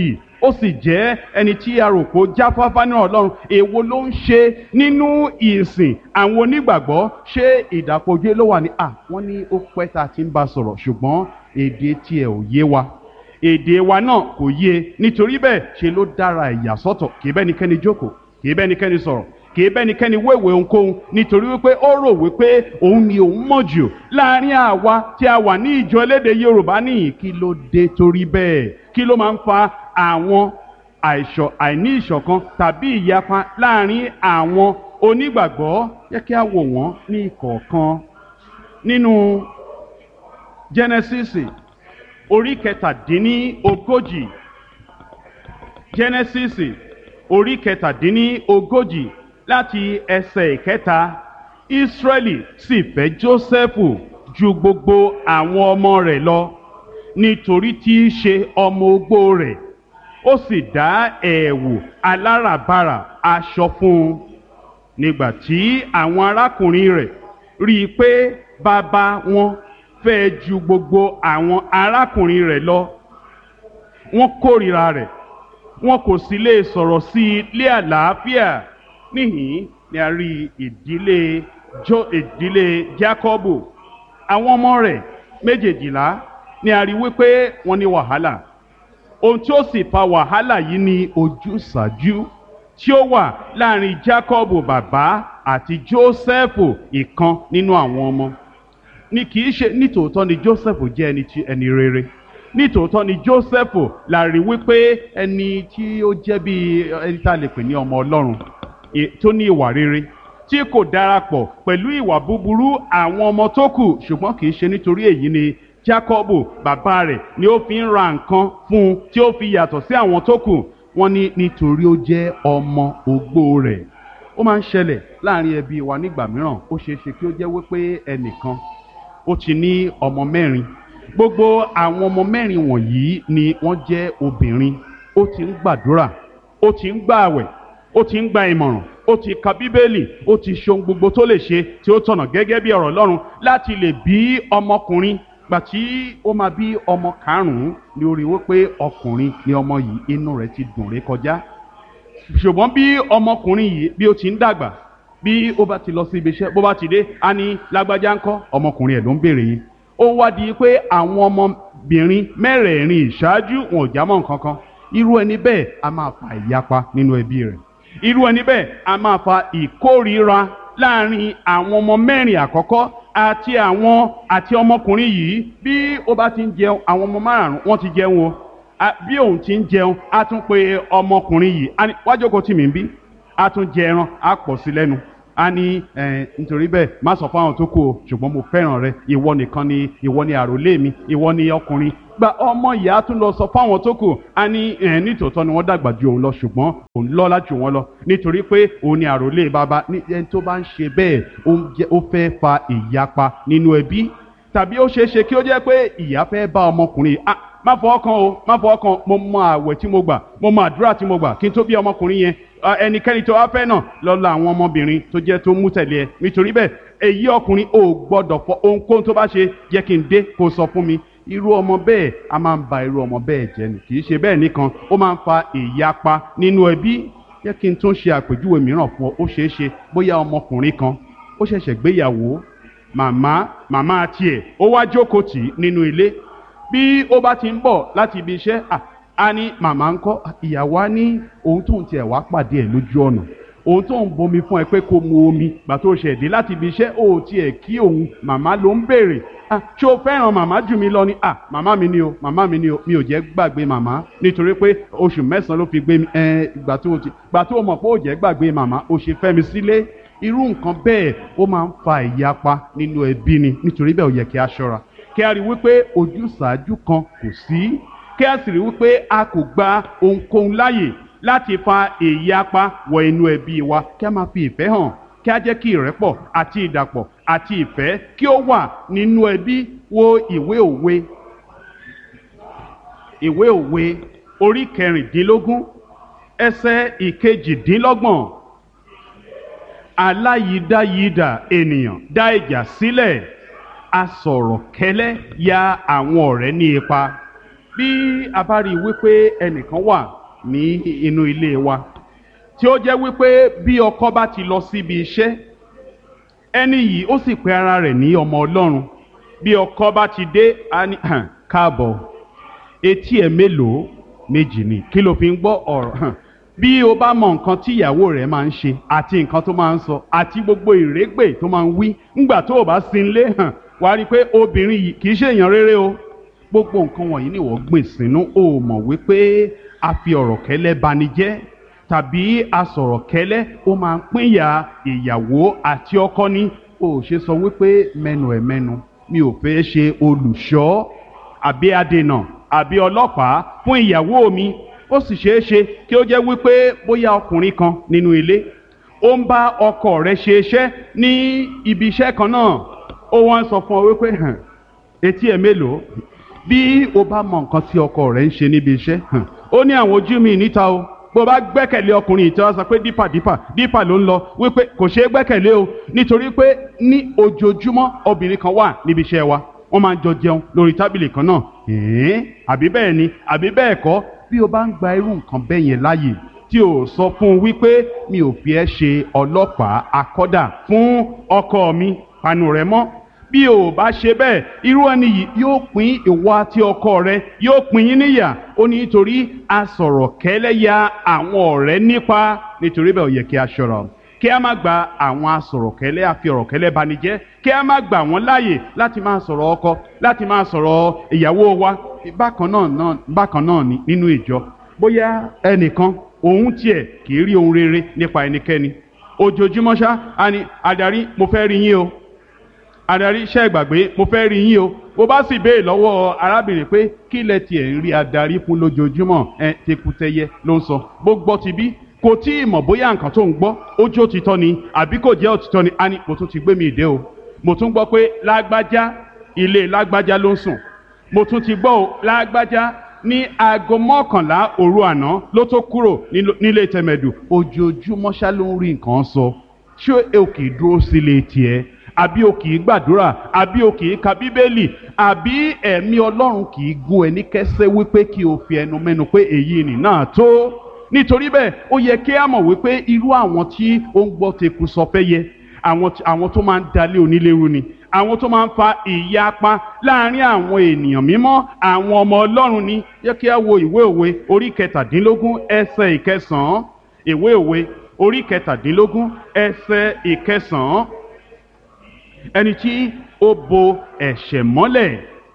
ó sì jẹ́ ẹni tí a rò pé ó jáfáfá ní Ọlọ́run, èwo ló ń ṣe nínú ìsìn àwọn onígbàgbọ́? Ṣé ìdàpọ̀jù ló wà ní à wọ́n ní ó pẹ́ tá a ti ń bá sọ̀rọ̀ ṣùgbọ́n èdè tiẹ̀ ò yé wa, èdè wa náà kò yé, nítorí bẹ́ẹ̀ ṣe ló dára ẹ̀yà sọ́tọ̀, kì í bẹ́nikẹ́ni jókòó, kì í bẹ́nikẹ́ni sọ̀rọ̀, kì í bẹ́nikẹ́ni wéwèé ohunkóhun, nítorí wípé ó rò wípé òun ni òun mọ̀ jù láàrin àwa tí a wà ní ìjọ elédè Yorùbá nìyí. Kí ló dé torí bẹ́ẹ̀? Kí ló máa ń fa àwọn àìṣọ̀ àìní ìṣọ̀kan tàbí ìyapa láàrin àwọn onígbàgbọ́? Jẹ́ kí a wò wọ́n ní ìkọ̀ọ̀kan. Nínú Jẹ́nẹ́sísì orí kẹtàdínní ogójì, Jẹ́nẹ́sísì orí kẹtàdínní ogójì láti ẹsẹ̀ ìkẹta, Ísírẹ́lì sì fẹ́ Jósẹ́fù ju gbogbo àwọn ọmọ rẹ̀ lọ nítorí tí í ṣe ọmọ ogbó rẹ̀, ó sì dá ẹ̀wù aláràbarà aṣọ fún un. Nígbà tí àwọn arákùnrin rẹ̀ rí i pé bàbá wọn fẹ́ ju gbogbo àwọn arákùnrin rẹ̀ lọ, wọ́n kórìíra rẹ̀, wọn kò sì lè sọ̀rọ̀ sí i lé àlàáfíà. Níhìn ni a rí ìdílé jo ìdílé Jákọ́bù, àwọn ọmọ rẹ̀ méjèèjìlá ni a rí wípé wọ́n ní wàhálà. Ohun tí ó sì fa wàhálà yìí ni ojúsàájú tí ó wà láàrin Jákọ́bù bàbá àti Jósẹ́fù ìkan nínú àwọn ọmọ. Ní kì í ṣe nítòótọ́ ni Jósẹ́fù jẹ́ ẹni tí ẹni rere, nítòótọ́ ni Jósẹ́fù la rí wípé ẹni tí ó jẹ́ bí ẹni tá a lè pè ní ọmọ Ọlọ́run tó ní ìwà rere, tí kò darapọ̀ pẹ̀lú ìwà búburú àwọn ọmọ tó kù. Ṣùgbọ́n kì í ṣe nítorí èyí ni Jákọ́bù bàbá rẹ̀ ni ó fi ń ra nǹkan fún un tí ó fi yàtọ̀ sí àwọn tó kù. Wọ́n ní nítorí ó jẹ́ ọmọ ogbó rẹ̀. Ó máa ń ṣẹlẹ̀ láàrin ẹbí wa nígbà mìíràn. Ó ṣeé ṣe kí ó jẹ́ wípé ẹnìkan ó ti ní ọmọ mẹ́rin. Gbogbo àwọn ọmọ mẹ́rin wọ̀nyí ni wọ́n jẹ́ obìnrin. Ó ti ń gbàdúrà, ó ti ń gbààwẹ̀, ó ti ń gba ìmọ̀ràn, ó ti ka Bíbélì, ó ti ṣe ohun gbogbo tó lè ṣe tí ó tọ̀nà gẹ́gẹ́ bí ọ̀rọ̀ Ọlọ́run láti lè bí ọmọkùnrin. Gbà tí ó máa bí ọmọ karùn-ún ni ó rí wípé ọkùnrin ni ọmọ yìí, inú rẹ̀ ti dùn ré kọjá. Ṣùgbọ́n bí ọmọkùnrin yìí bí ó ti ń dàgbà, bí ó bá ti lọ sí ibi iṣẹ́, bó bá ti dé á ní lágbájá ńkọ́, ọmọkùnrin ẹ̀ ló ń béèrè yìí. Ó wá di pé àwọn ọmọbìnrin mẹ́rẹ̀ẹ̀rin ìṣáájú wọn ò jámọ́ nǹkan kan. Irú ẹni bẹ́ẹ̀ a máa fa ìyapa nínú ẹbí rẹ̀. Irú ẹni bẹ́ẹ̀ a máa fa ìkórìíra láàrin àwọn ọmọ mẹ́rin àkọ́kọ́ àti àwọn àti ọmọkùnrin yìí. Bí ó bá ti ń jẹun, àwọn ọmọ márùn-ún wọ́n ti jẹun o. Bí òun ti ń jẹun, á tún pe ọmọkùnrin yìí, á ní wá jókòó tì mí ń bí, á tún jẹ ẹran, á pọ̀ sí lẹ́nu. A ní ẹ nítorí bẹ́ẹ̀ má sọ fáwọn tó kù o, ṣùgbọ́n mo fẹ́ràn rẹ, ìwọ nìkan ni ìwọ ni àròlé mi, ìwọ ni ọkùnrin. Gba ọmọ ìyá tún lọ sọ fáwọn tó kù. A ní ẹ nítòótọ́ ni wọ́n dàgbà ju òun lọ, ṣùgbọ́n òun lọ́lá jù wọ́n lọ nítorí pé òun ni àròlé bàbá. Ní ẹni tó bá ń ṣe bẹ́ẹ̀ ó fẹ́ fa ìyapa nínú ẹbí, tàbí ó ṣeé ṣe kí ó jẹ́ pé ìyá fẹ́ bá ọmọkùnrin ah má fọwọ́ kan o, má fọwọ́ kan, mo mọ àwẹ̀ tí mo gbà, mo mọ àdúrà tí mo gbà kí n tó bí ọmọkùnrin yẹn. Ẹnikẹ́ni tó wá fẹ́ náà lọ́la àwọn ọmọbìnrin tó jẹ́ tó mú tẹ̀lé ẹ. Nítorí bẹ́ẹ̀ èyí ọkùnrin ò gbọ́dọ̀ fọ ohunkóhun tó bá ṣe jẹ́ kí n dé kó sọ fún mi. Irú ọmọ bẹ́ẹ̀ a máa ń ba irú ọmọ bẹ́ẹ̀ jẹ́ ni. Kì í ṣe bẹ́ẹ̀ nìkan, ó máa ń fa ìyapa nínú ẹbí. Jẹ́ kí n tún ṣe àpèjúwe mìíràn fún ọ. Ó ṣeé ṣe bóyá ọmọkùnrin kan ó ṣẹ̀ṣẹ̀ gbéyàwó, màmá màmá tiẹ̀ ó wá jókòó tì í nínú ilé. Bí ó bá ti ń bọ̀ láti ibi iṣẹ́, a ní màmá ń kọ́, ìyàwó á ní òun tóun tiẹ̀ wá pàdé ẹ̀ lójú ọ̀nà, òun tóun bomi fún ẹ pé kó mu omi gbà tó ṣẹ̀ dé láti ibi iṣẹ́, ó tiẹ̀ kí òun, màmá ló ń béèrè. Ṣé o fẹ́ràn màmá jù mí lọ ni? à màmá mi ni o, màmá mi ni o, mi ò jẹ́ gbàgbé màmá nítorí pé oṣù mẹ́sàn-án ló fi gbé mi, ìgbà tó ti gbà tó mọ̀ pé ó jẹ́ gbàgbé màmá, ó ṣe fẹ́ mi sílé. Irú nǹkan bẹ́ẹ̀ ó máa ń fa ìyapa nínú ẹbí ni. Nítorí bẹ́ẹ̀ ó yẹ kí a ṣọ́ra, kí a rí wípé ojúsàájú kan kò sí, kí a sì rí wípé a kò gba ohunkóhun láàyè láti fa ìyapa wọ inú ẹbí wa. Kí a máa fi ìfẹ́ hàn, kí a jẹ́ kí ìrẹ́pọ̀ àti ìdàpọ̀ àti ìfẹ́ kí ó wà nínú ẹbí. Wo ìwé òwe, ìwé òwe orí kẹrìndínlógún ẹsẹ̀ ìkejìdínlọ́gbọ̀n. Aláyídáyídà ènìyàn dá ìjà sílẹ̀, asọ̀rọ̀ kẹ́lẹ́ ya àwọn ọ̀rẹ́ ní ipa. Bí a bá rí i wípé ẹnìkan wà ní inú ilé wa tí ó jẹ́ wípé bí ọkọ bá ti lọ síbi iṣẹ́ ẹni yìí ó sì pe ara rẹ̀ ní ọmọ Ọlọ́run bí ọkọ bá ti dé á ní káàbọ̀ etí ẹ̀ mélòó méjì ni kí ló fi ń gbọ́ ọ̀rọ̀ bí o bá mọ nǹkan tí ìyàwó rẹ̀ máa ń ṣe àti nǹkan tó máa ń sọ àti gbogbo ìrégbè tó máa ń wí ńgbà tó o bá sin lé hàn wá rí i pé obìnrin yìí kì í ṣe èèyàn rere o gbogbo nǹkan wọ̀nyí ni wọ́n gbìn sínú o mọ̀ wípé a fi ọ̀rọ̀ kẹ́lẹ́ bani jẹ́ tàbí a sọ̀rọ̀ kẹ́lẹ́ ó máa ń pínyà ìyàwó àti ọkọ ní o ṣe sọ wípé mẹ́nu ẹ̀ mẹ́nu mi ò fẹ́ ṣe olùṣọ́ àbí adènà àbí ọlọ́pàá fún ìyàwó mi ó sì ṣeé ṣe kí ó jẹ́ wípé bóyá ọkùnrin kan nínú ilé ó ń bá ọkọ rẹ̀ ṣe iṣẹ́ ní ibi iṣẹ́ kan náà ó wọ́n sọ fún ọ wípé hàn etí ẹ̀ mélòó bí o bá mọ nǹkan tí ọkọ rẹ̀ ń ṣe níbi iṣẹ́ hàn ó ní àwọn ojú mi níta o bó bá gbẹ́kẹ̀lé ọkùnrin yìí tí wọ́n sọ pé dípà dípà dípà ló ń lọ wípé kò ṣeé gbẹ́kẹ̀lé o nítorí pé ní ojoojúmọ́ obìnrin kan wà níbi iṣẹ́ wa wọ́n máa ń jọ jẹun lórí tábìlì kan náà ẹ̀ẹ́n àbí bẹ́ẹ̀ ni àbí bẹ́ẹ̀ kọ́ bí o bá ń gba irú nǹkan bẹ́ẹ̀ yẹn láàyè tí o sọ fún un wípé mi ò fi ẹ́ ṣe ọlọ́pàá akọ́dà fún ọkọ mi panu rẹ mọ́ bí o bá ṣe bẹ́ẹ̀ irú ẹni yìí yóò pín ìwọ àti ọkọ rẹ yóò pín yín níyà ó ní nítorí a sọ̀rọ̀ kẹ́lẹ́ ya àwọn ọ̀rẹ́ nípa nítorí bẹ́ẹ̀ ó yẹ kí a ṣọ́ra kí a má gba àwọn asọ̀rọ̀kẹ́lẹ́ àfi ọ̀rọ̀kẹ́lẹ́ banijẹ́ kí a má gbà wọ́n láàyè láti máa sọ̀rọ̀ ọkọ láti máa sọ̀rọ̀ ìyàwó wa bákan náà náà bákan náà ní nínú ìjọ bóyá ẹnìkan òun tiẹ̀ kì í rí ohun rere nípa ẹnikẹ́ni ojoojúmọ́ ṣá a ní adarí mo fẹ́ rí yín o adarí iṣẹ́ ìgbàgbé mo fẹ́ rí yín o bó bá sì béè lọ́wọ́ arábìnrin pé kí lẹ tiẹ̀ ń rí adarí fún lójoojúmọ́ ẹ tekutẹyẹ ló ń sọ bó gbọ́ ti bí kò tí ì mọ̀ bóyá nǹkan tó ń gbọ́ ó jẹ́ òtítọ́ ni àbí kò jẹ́ òtítọ́ ni a ní mo tún ti gbé mi ìdè o mo tún gbọ́ pé lágbájá ilé lágbájá ló ń sùn mo tún ti gbọ́ o lágbájá ní aago mọ́kànlá òru àná ló tó kúrò nílé tẹ̀mẹ̀dù ojoojúmọ́ ṣá ló ń rí nǹkan sọ ṣé o kì í dúró sílé tiẹ̀ àbí o kì í gbàdúrà àbí o kì í ka bíbélì àbí ẹ̀mí Ọlọ́run kì í gún ẹ ní kẹ́sẹ́ wípé kí o fi ẹnu mẹ́nu pé èyí nì náà tó nítorí bẹ́ẹ̀ ó yẹ kí a mọ̀ wípé irú àwọn tí ó ń gbọ́ teku sọ fẹ́ yẹ àwọn àwọn tó máa ń dalé onílérú ni àwọn tó máa ń fa ìyapa láàrin àwọn ènìyàn mímọ́ àwọn ọmọ Ọlọ́run ni yẹ kí a wo ìwé òwe orí kẹtàdínlógún ẹsẹ̀ ìkẹsàn-án ìwé òwe orí kẹtàdínlógún ẹsẹ̀ ìkẹsàn-án ẹni tí ó bo ẹ̀ṣẹ̀ mọ́lẹ̀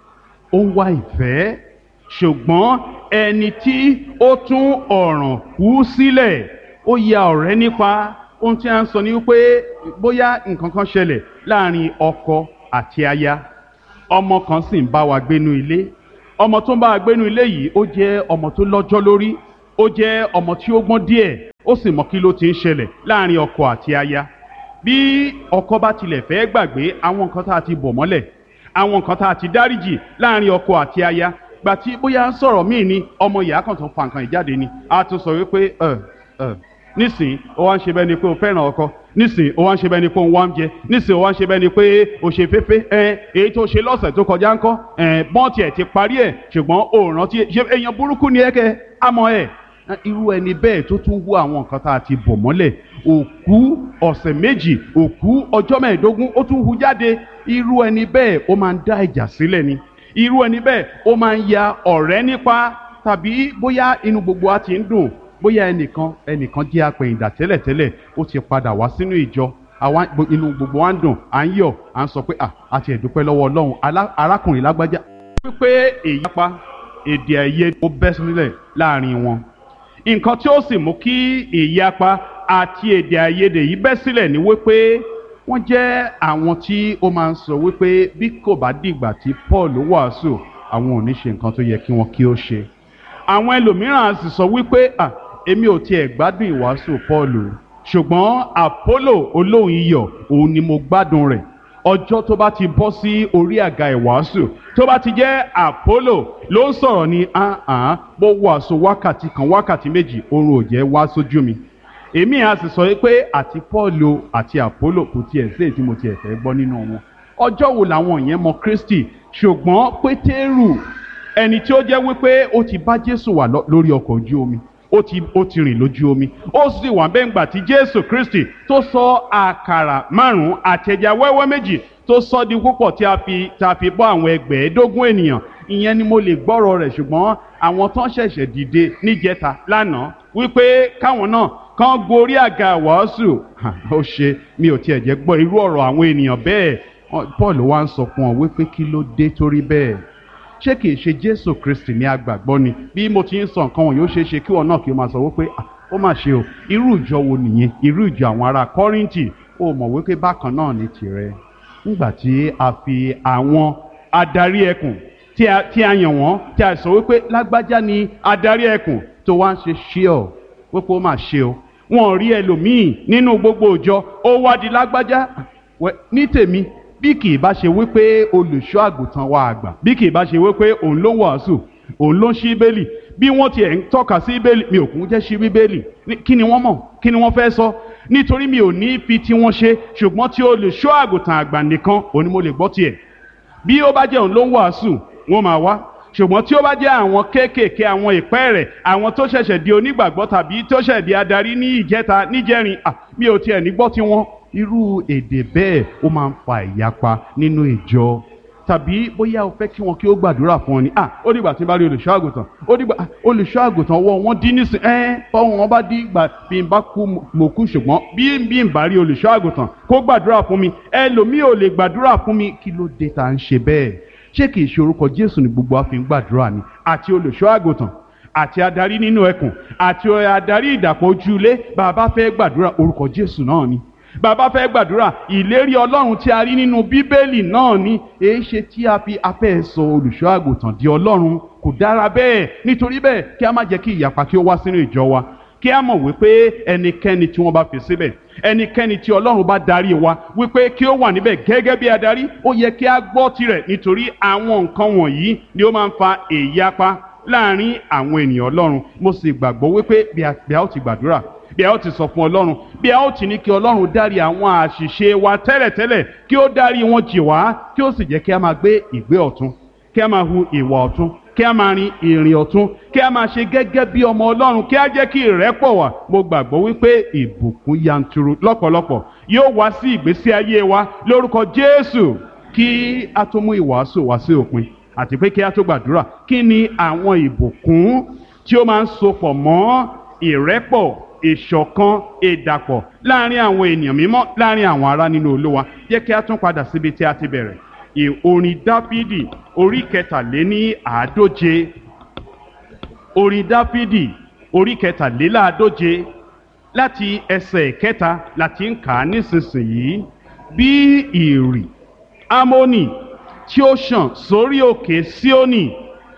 ó ń wá ìfẹ́ ṣùgbọ́n ẹni tí ó tún ọ̀ràn kú sílẹ̀ ó ya ọ̀rẹ́ nípa ohun tí a ń sọ ni wípé bóyá nǹkan kan ṣẹlẹ̀ láàrin ọkọ àti aya ọmọ kan sì ń bá wa gbénú ilé ọmọ tó ń bá wa gbénú ilé yìí ó jẹ́ ọmọ tó lọ́jọ́ lórí ó jẹ́ ọmọ tí ó gbọ́n díẹ̀ ó sì mọ kí ló ti ń ṣẹlẹ̀ láàrin ọkọ àti aya bí ọkọ bá tilẹ̀ fẹ́ gbàgbé àwọn nǹkan tá a ti bọ̀ mọ́lẹ̀ àwọn nǹkan tá a ti dáríjì láàrin ọkọ àti aya gbà tí bóyá ń sọ̀rọ̀ míì ni ọmọ ìyá kan tó fa nǹkan ìjáde ni a tún sọ wípé ẹ ẹ nísìn ó wá ń ṣe bẹ́ẹ̀ ni pé o fẹ́ràn ọkọ nísìn ó wá ń ṣe bẹ́ẹ̀ ni pé o ń wá ń jẹ nísìn ó wá ń ṣe bẹ́ẹ̀ ni pé o ṣe féfé ẹ èyí tó ṣe lọ́sẹ̀ tó kọjá ńkọ́ ẹ bọ́ọ̀tì ẹ̀ ti parí ẹ̀ ṣùgbọ́n o rántí ṣe èèyàn burúkú ni ẹ kẹ àmọ́ ẹ irú ẹni bẹ́ẹ̀ tó tún wú àwọn nǹkan tá a ti bọ̀ mọ́lẹ̀ òkú ọ̀sẹ̀ méjì òkú ọjọ́ mẹ́ẹ̀ẹ́dógún ó tún hu jáde irú ẹni bẹ́ẹ̀ ó máa ń dá ìjà sílẹ̀ ni irú ẹni bẹ́ẹ̀ ó máa ń ya ọ̀rẹ́ nípa tàbí bóyá inú gbogbo wa ti ń dùn bóyá ẹnìkan ẹnìkan jẹ́ apẹ̀yìndà tẹ́lẹ̀tẹ́lẹ̀ ó ti padà wá sínú ìjọ àwa inú gbogbo wa ń dùn à ń yọ̀ à ń sọ pé à àti ẹ̀dúpẹ́ lọ́wọ́ Ọlọ́run arákùnrin lágbájá wípé èyí pa èdè àìyedè ó bẹ́ sílẹ̀ láàrin wọn nǹkan tí ó sì mú kí ìyapa àti èdè àìyedè yìí bẹ́ sílẹ̀ ni wípé wọ́n jẹ́ àwọn tí ó máa ń sọ wípé bí kò bá dìgbà tí Paul wàásù àwọn ò ní ṣe nǹkan tó yẹ kí wọ́n kí ó ṣe. àwọn ẹlòmíràn sì sọ wípé à èmi ò tiẹ̀ gbádùn ìwàásù Paul ṣùgbọ́n Apollo olóhùn iyọ̀ òun ni mo gbádùn rẹ̀ ọjọ́ tó bá ti bọ́ sí orí àga ìwàásù tó bá ti jẹ́ Apollo ló ń sọ̀rọ̀ ní ahàn bó wàásù wákàtí kan wákàtí méjì oorun ò jẹ́ wá sójú mi èmi á sì sọ pé àti Paul àti Apollo kò tiẹ̀ sí èyí tí mo tiẹ̀ fẹ́ gbọ́ nínú wọn ọjọ́ wo làwọn yẹn mọ Kristi ṣùgbọ́n Pétérù ẹni tí ó jẹ́ wípé ó ti bá Jésù wà lórí ọkọ̀ ojú omi ó ti ó ti rìn lójú omi ó sì wà bẹ́ẹ̀ ńgbà tí Jésù Kristi tó sọ àkàrà márùn-ún àti ẹja wẹ́wẹ́ méjì tó sọ di púpọ̀ tí a fi tí a fi bọ́ àwọn ẹgbẹ̀ẹ́dógún ènìyàn. Ìyẹn ni mo lè gbọ́rọ̀ rẹ̀, ṣùgbọ́n àwọn tán ṣẹ̀ṣẹ̀ dìde níjẹta lánàá wípé káwọn náà kán gorí àga wàásù, ó ṣe mi ò tiẹ̀ jẹ́ gbọ́ irú ọ̀rọ̀ àwọn ènìyàn bẹ́ẹ̀. Paul wá ń sọ fún ọ wípé kí ló dé torí bẹ́ẹ̀, ṣé kìí ṣe Jésù Kristi ní agbàgbọ́ ni? Bí mo ti ń sọ nǹkan wọ̀nyí ó ṣeé ṣe kí wọn náà kí o máa sọ wípé ó mà ṣe o, irú ìjọ wo nìyẹn? Irú ìjọ àwọn ará Kọ́ríńtì. Ó mọ̀ wípé bákan náà ní tirẹ̀. Nígbà tí a fi àwọn adarí ẹkùn tí a tí a yàn wọ́n tí a sọ wípé lágbájá ni adarí ẹkùn, tó wá ń ṣe ṣíọ wípé ó mà ṣe o, wọn ò rí ẹlòmíì nínú gbogbo ìjọ, ó wá di lágbájá. Ní tèmi, bí kì í bá ṣe wípé olùṣọ́ àgùntàn wa àgbà, bí kì í bá ṣe wípé òun ló wàásù, òun ló ń ṣí bíbélì, bí wọ́n tiẹ̀ ń tọ́ka sí bíbélì, mi ò kún jẹ́ ṣí bíbélì. Kí ni wọ́n mọ̀? Kí ni wọ́n fẹ́ sọ? Nítorí mi ò ní fi tí wọ́n ṣe, ṣùgbọ́n tí olùṣọ́ àgùntàn àgbà nìkan òun ni mo lè gbọ́ tiẹ̀. Bí ó bá jẹ́ òun ló ń wàásù, wọ́n máa wá. Ṣùgbọ́n tí ó bá jẹ́ àwọn kéékèèké, àwọn ìpẹ́ rẹ̀, àwọn tó ṣẹ̀ṣẹ̀ di onígbàgbọ́ tàbí tó ṣẹ̀ di adarí ní ìjẹta níjẹrin, à mi ò tiẹ̀ ní gbọ́ tiwọn. Irú èdè bẹ́ẹ̀ ó máa ń fa ìyapa nínú ìjọ. Tàbí bóyá o fẹ́ kí wọn kí ó gbàdúrà fún ọ ni, ah ó dìgbà tí n bá rí olùṣọ́ àgùntàn, ó dìgbà olùṣọ́ àgùntàn ọwọ́ wọn dín nísìn ẹ́ fọwọ́ wọn bá dín ìgbà bí n bá kú mo kú, ṣùgbọ́n bí bí n bá rí olùṣọ́ àgùntàn kó gbàdúrà fún mi, ẹlòmíì ò lè gbàdúrà fún mi. Kí ló dé tá à ń ṣe bẹ́ẹ̀? Ṣé kìí ṣe orúkọ Jésù ni gbogbo wa fi ń gbàdúrà ni? Àti olùṣọ́ àgùntàn àti adarí nínú ẹkùn àti adarí ìdàpọ̀ ojúlé, bàbá fẹ́ gbàdúrà orúkọ Jésù náà ni. Bàbá fẹ́ gbàdúrà ìlérí Ọlọ́run tí a rí nínú Bíbélì náà ni. Èé ṣe tí a fi afẹ́ sọ olùṣọ́ àgùntàn di Ọlọ́run? Kò dára bẹ́ẹ̀. Nítorí bẹ́ẹ̀ kí a má jẹ́ kí ìyapa kí ó wá sínú ìjọ wa. Kí a mọ̀ wípé ẹnikẹ́ni tí wọ́n bá fi síbẹ̀, ẹnikẹ́ni tí Ọlọ́run bá darí wa wípé kí ó wà níbẹ̀ gẹ́gẹ́ bí adarí, ó yẹ kí a gbọ́ tirẹ̀, nítorí àwọn nǹkan wọ̀nyí ni ó máa ń fa ìyapa láàrin àwọn ènìyàn Ọlọ́run. Mo sì gbàgbọ́ wípé bí a ó ti gbàdúrà, bí a ó ti sọ fún Ọlọ́run, bí a ó ti ní kí Ọlọ́run dárí àwọn àṣìṣe wa tẹ́lẹ̀tẹ́lẹ̀, kí ó dárí wọn jì wá, kí ó sì jẹ́ kí a máa gbé ìgbé ọ̀tún, kí a máa hu ìwà ọ̀tún, kí a máa rin ìrìn ọ̀tún, kí a máa ṣe gẹ́gẹ́ bí ọmọ Ọlọ́run, kí a jẹ́ kí ìrẹ́pọ̀ wà. Mo gbàgbọ́ wípé ìbùkún yanturu lọ́pọ̀lọpọ̀ yóò wá sí ìgbésí ayé wa lórúkọ Jésù. Kí a tó mú ìwàásù wá sí òpin àti pé kí a tó gbàdúrà, kí ni àwọn ìbùkún tí ó máa ń sopọ̀ mọ́ ìrẹ́pọ̀, ìṣọ̀kan, ìdàpọ̀ láàrin àwọn ènìyàn mímọ́, láàrin àwọn ará nínú Olúwa? Jẹ́ kí a tún padà síbi tí a ti bẹ̀rẹ̀. Orin Dáfídì orí kẹtàléní àádóje. Orin Dáfídì orí kẹtàléláàádóje láti ẹsẹ̀ kẹta láti ń kà á nísinsìnyí. Bí ìrì Ámónì tí ó ṣàn sórí òkè Síónì,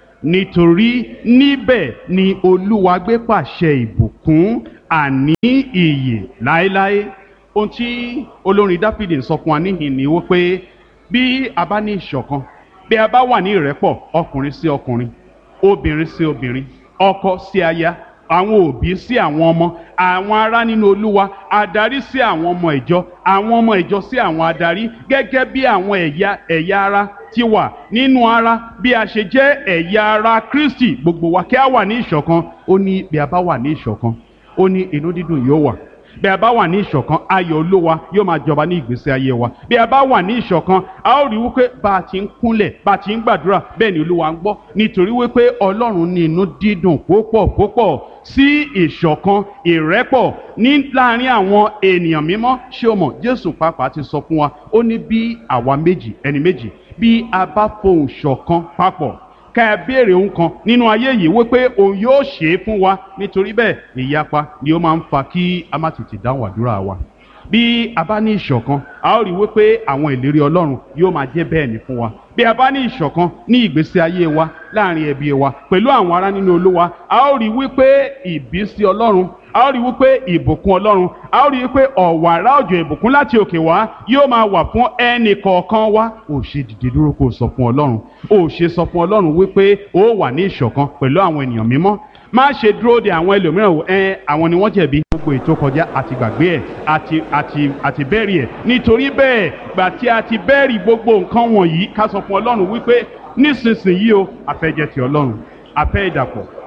nítorí níbẹ̀ ni Olúwa gbé pàṣẹ ìbùkún, àní ìyè láéláé. Ohun tí olórin Dáfídì ń sọ fún wa níhìn ni wípé bí a bá ní ìṣọ̀kan, bí a bá wà ní ìrẹ́pọ̀, ọkùnrin sí ọkùnrin, obìnrin sí obìnrin, ọkọ sí aya, àwọn òbí sí àwọn ọmọ, àwọn ará nínú Olúwa, adarí sí àwọn ọmọ ìjọ, àwọn ọmọ ìjọ sí àwọn adarí, gẹ́gẹ́ bí àwọn ẹ̀yà ẹ̀yà ara ti wà nínú ara, bí a ṣe jẹ́ ẹ̀yà ara Kristi, gbogbo wa kí a wà ní ìṣọ̀kan. Ó ní bí a bá wà ní ìṣọ̀kan, ó ní inú dídùn yóò wà. Bí a bá wà ní ìṣọ̀kan, ayọ̀ Olúwa yóò máa jọba ní ìgbésí ayé wa. Bí a bá wà ní ìṣọ̀kan, a ó rí wípé bá a ti ń kúnlẹ̀, bá a ti ń gbàdúrà, bẹ́ẹ̀ ni Olúwa ń gbọ́. Nítorí wípé Ọlọ́run ní inú dídùn púpọ̀ púpọ̀ sí ìṣọ̀kan, ìrẹ́pọ̀ ní láàrin àwọn ènìyàn mímọ́. Ṣé o mọ̀, Jésù pàápàá ti sọ fún wa, ó ní bí àwa méjì, ẹni méjì, bí a bá fohùn ṣọ̀kan papọ̀, ká ẹ béèrè ohun kan nínú ayé yìí wípé òun yóò ṣe é fún wa. Nítorí bẹ́ẹ̀ ìyapa ni ó máa ń fa kí a má tètè dáhùn àdúrà wa. Bí a bá ní ìṣọ̀kan, a ó rí wípé àwọn ìlérí Ọlọ́run yóò máa jẹ́ bẹ́ẹ̀ ni fún wa. Bí a bá ní ìṣọ̀kan ní ìgbésí ayé wa, láàrin ẹbí wa, pẹ̀lú àwọn ará nínú Olúwa, a ó rí wípé ìbísí Ọlọ́run, a ó rí wípé ìbùkún Ọlọ́run, a ó rí wípé ọ̀wàrà òjò ìbùkún láti òkè wá yóò máa wà fún ẹnì kọ̀ọ̀kan wa. Ó ṣe dìde dúró kó sọ fún Ọlọ́run, ó ṣe sọ fún Ọlọ́run wípé ó wà ní ìṣọ̀kan pẹ̀lú àwọn ènìyàn mímọ́. Má ṣe dúró de àwọn ẹlòmíràn wò ẹ àwọn ni wọ́n jẹ̀bi, gbogbo ètò kọjá àti gbàgbé ẹ̀ àti àti àti bẹ́ẹ̀rì ẹ̀. Nítorí bẹ́ẹ̀ gbà tí a ti bẹ́ẹ̀rì gbogbo nǹkan wọ̀nyí, ká sọ fún Ọlọ́run wípé nísinsìnyí o, a fẹ́ jẹ́ ti Ọlọ́run, a fẹ́ ìdàpọ̀,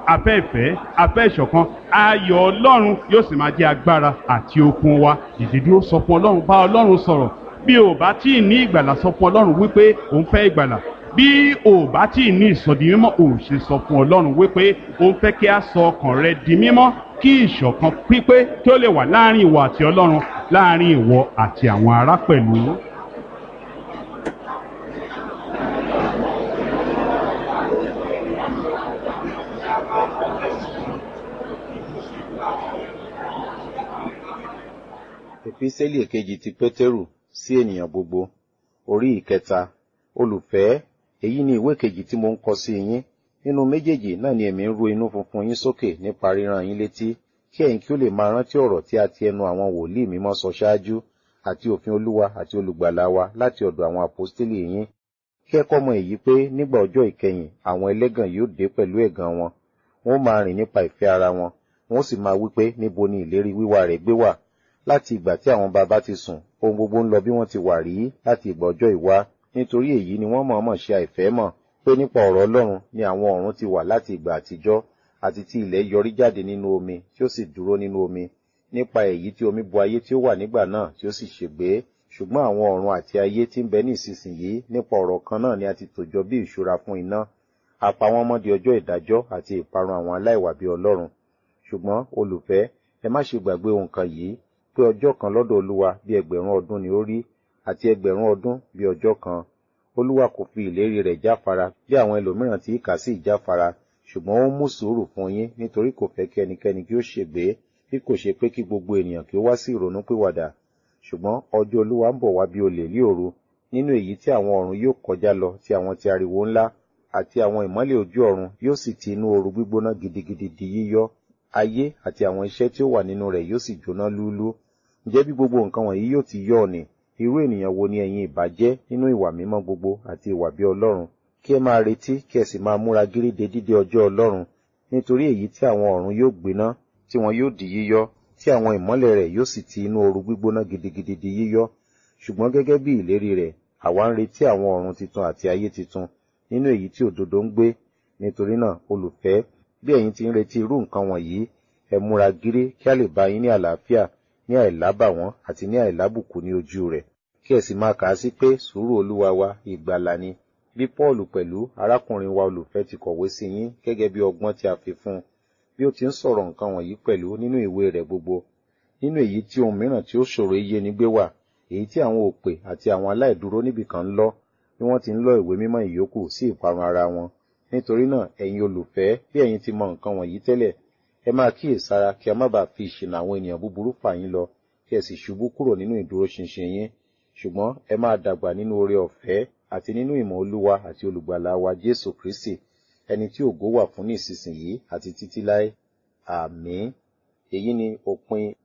a fẹ́ ìfẹ́ a fẹ́ ìṣọ̀kan ayọ̀ ọlọ́run yóò sì máa jẹ́ agbára àti okun wa. dìde dúró sọ fún ọlọ́run, bá ọlọ́run sọ̀rọ̀. bí o bá tí ì ní ìgbàlà sọ fún ọlọ́run wípé o ń fẹ́ ìgbàlà. bí o bá tí ì ní ìsọdi mímọ́ o ṣe sọ fún ọlọ́run wípé o ń fẹ́ kí a sọ ọkàn rẹ di mímọ́, kí ìṣọ̀kan pípé kí ó lè wà láàrin ìwọ àti ọlọ́run, láàrin ìwọ àti àwọn ará pẹ̀lú. Epísẹ́lì èkejì ti Pétérù sí ènìyàn gbogbo, orí ìkẹta. Olùfẹ́, èyí ni ìwé kejì tí mo ń kọ sí yín. Nínú méjèèjì náà ni èmi ń ru inú funfun yín sókè nípa ríran yín létí, kí ẹ̀yin kí ó lè máa rántí ọ̀rọ̀ tí a ti ẹnu àwọn wòlíì mímọ́ sọ ṣáájú, àti òfin Olúwa àti olùgbàlà wa láti ọ̀dọ̀ àwọn àpọ́stélì yín. Kí ẹ kọ́ mọ̀ èyí pé nígbà ọjọ́ ìkẹyìn àwọn ẹlẹ́gàn yóò dé pẹ̀lú ẹ̀gàn wọn. Wọ́n máa rìn nípa ìfẹ́ ara wọn, wọ́n sì máa wí pé níbo ni ìlérí wíwá rẹ̀ gbé wà. Láti ìgbà tí àwọn baba ti sùn, ohun gbogbo ń lọ bí wọ́n ti wà rí láti ìgbà ọjọ́ ìwá. Nítorí èyí ni wọ́n mọ̀ọ́mọ̀ ṣe àìfẹ́ mọ̀ pé nípa ọ̀rọ̀ Ọlọ́run ni àwọn ọ̀run ti wà láti ìgbà àtijọ́, àti tí ilẹ̀ yọrí jáde nínú omi tí ó sì dúró nínú omi, nípa èyí tí omi bo ayé tí ó wà nígbà náà tí ó sì ṣègbé. Ṣùgbọ́n àwọn ọ̀run àti ayé tí ń bẹ ní ìsinsìnyí nípa ọ̀rọ̀ kan náà ni a ti tòjọ bí ìṣúra fún iná. A pa wọ́n mọ́ di ọjọ́ ìdájọ́ àti ìparun àwọn aláìwà bí Ọlọ́run. Ṣùgbọ́n olùfẹ́, ẹ má ṣe gbàgbé ohun kan yìí, pé ọjọ́ kan lọ́dọ̀ Olúwa bí ẹgbẹ̀rún ọdún ni ó rí, àti ẹgbẹ̀rún ọdún bí ọjọ́ kan. Olúwa kò fi ìlérí rẹ̀ jáfara bí àwọn ẹlòmíràn tí kà sí ìjáfara, ṣùgbọ́n ó mú sùúrù fún yín nítorí kò fẹ́ kí ẹnikẹ́ni kí ó ṣègbé, bí kò ṣe pé kí gbogbo ènìyàn kí ó wá sí ìrònúpìwàdà. Ṣùgbọ́n ọjọ́ Olúwa ń bọ̀ wá bí olè ní òru, nínú èyí tí àwọn ọ̀run yóò kọjá lọ tí àwọn ti ariwo ńlá, àti àwọn ìmọ́lẹ̀ ojú ọ̀run yóò sì ti inú ooru gbígbóná gidigidi di yíyọ́. Ayé àti àwọn iṣẹ́ tí ó wà nínú rẹ̀ yóò sì jóná lúúlú. Ǹjẹ́ bí gbogbo nǹkan wọ̀nyí yóò ti yọ́ ni, irú ènìyàn wo ni ẹ̀yin ìbá jẹ́ nínú ìwà mímọ́ gbogbo àti ìwà bí Ọlọ́run? Kí ẹ máa retí, kí ẹ sì máa múra gírí de dídé ọjọ́ Ọlọ́run, nítorí èyí tí àwọn ọ̀run yóò gbiná, tí wọn yóò di yíyọ́, tí àwọn ìmọ́lẹ̀ rẹ̀ yóò sì ti inú ooru gbígbóná gidigidi di yíyọ́. Ṣùgbọ́n gẹ́gẹ́ bí ìlérí rẹ̀, àwa ń retí àwọn ọ̀run titun àti ayé titun, nínú èyí tí òdodo ń gbé. Nítorí náà, olùfẹ́, bí ẹ̀yin ti ń retí irú nǹkan wọ̀nyí, ẹ múra gírí kí a lè bá yín ní àlàáfíà, ní àìlábàwọ́n àti ní àìlábùkù ní ojú rẹ̀. Kí ẹ sì máa kà á sí pé sùúrù Olúwa wa ìgbàlà ni. Bí Pọ́ọ̀lù pẹ̀lú arákùnrin wa olùfẹ́ ti kọ̀wé sí yín gẹ́gẹ́ bí ọgbọ́n tí a fi fún un, bí ó ti ń sọ̀rọ̀ nǹkan wọ̀nyí pẹ̀lú nínú ìwé rẹ̀ gbogbo. Nínú èyí tí ohun mìíràn tí ó ṣòro iye ní gbé wà, èyí tí àwọn òpè àti àwọn aláìdúró níbìkan ń lọ, bí wọ́n ti ń lọ ìwé mímọ́ ìyókù sí ìparun ara wọn. Nítorí náà, ẹ̀yin olùfẹ́, bí ẹ̀yin ti mọ nǹkan wọ̀nyí tẹ́lẹ̀, ẹ máa kíyèsára kí a má bàa fi ìṣìnà àwọn ènìyàn búburú fà yín lọ, kí ẹ sì ṣubú kúrò nínú ìdúróṣinṣin yín. Ṣùgbọ́n ẹ máa dàgbà nínú oore ọ̀fẹ́ àti nínú ìmọ̀ Olúwa àti olùgbàlà wa Jésù Kristi, ẹni tí ògo wà fún ní ìsinsìnyí àti títí láé. Àmín. Èyí ni òpin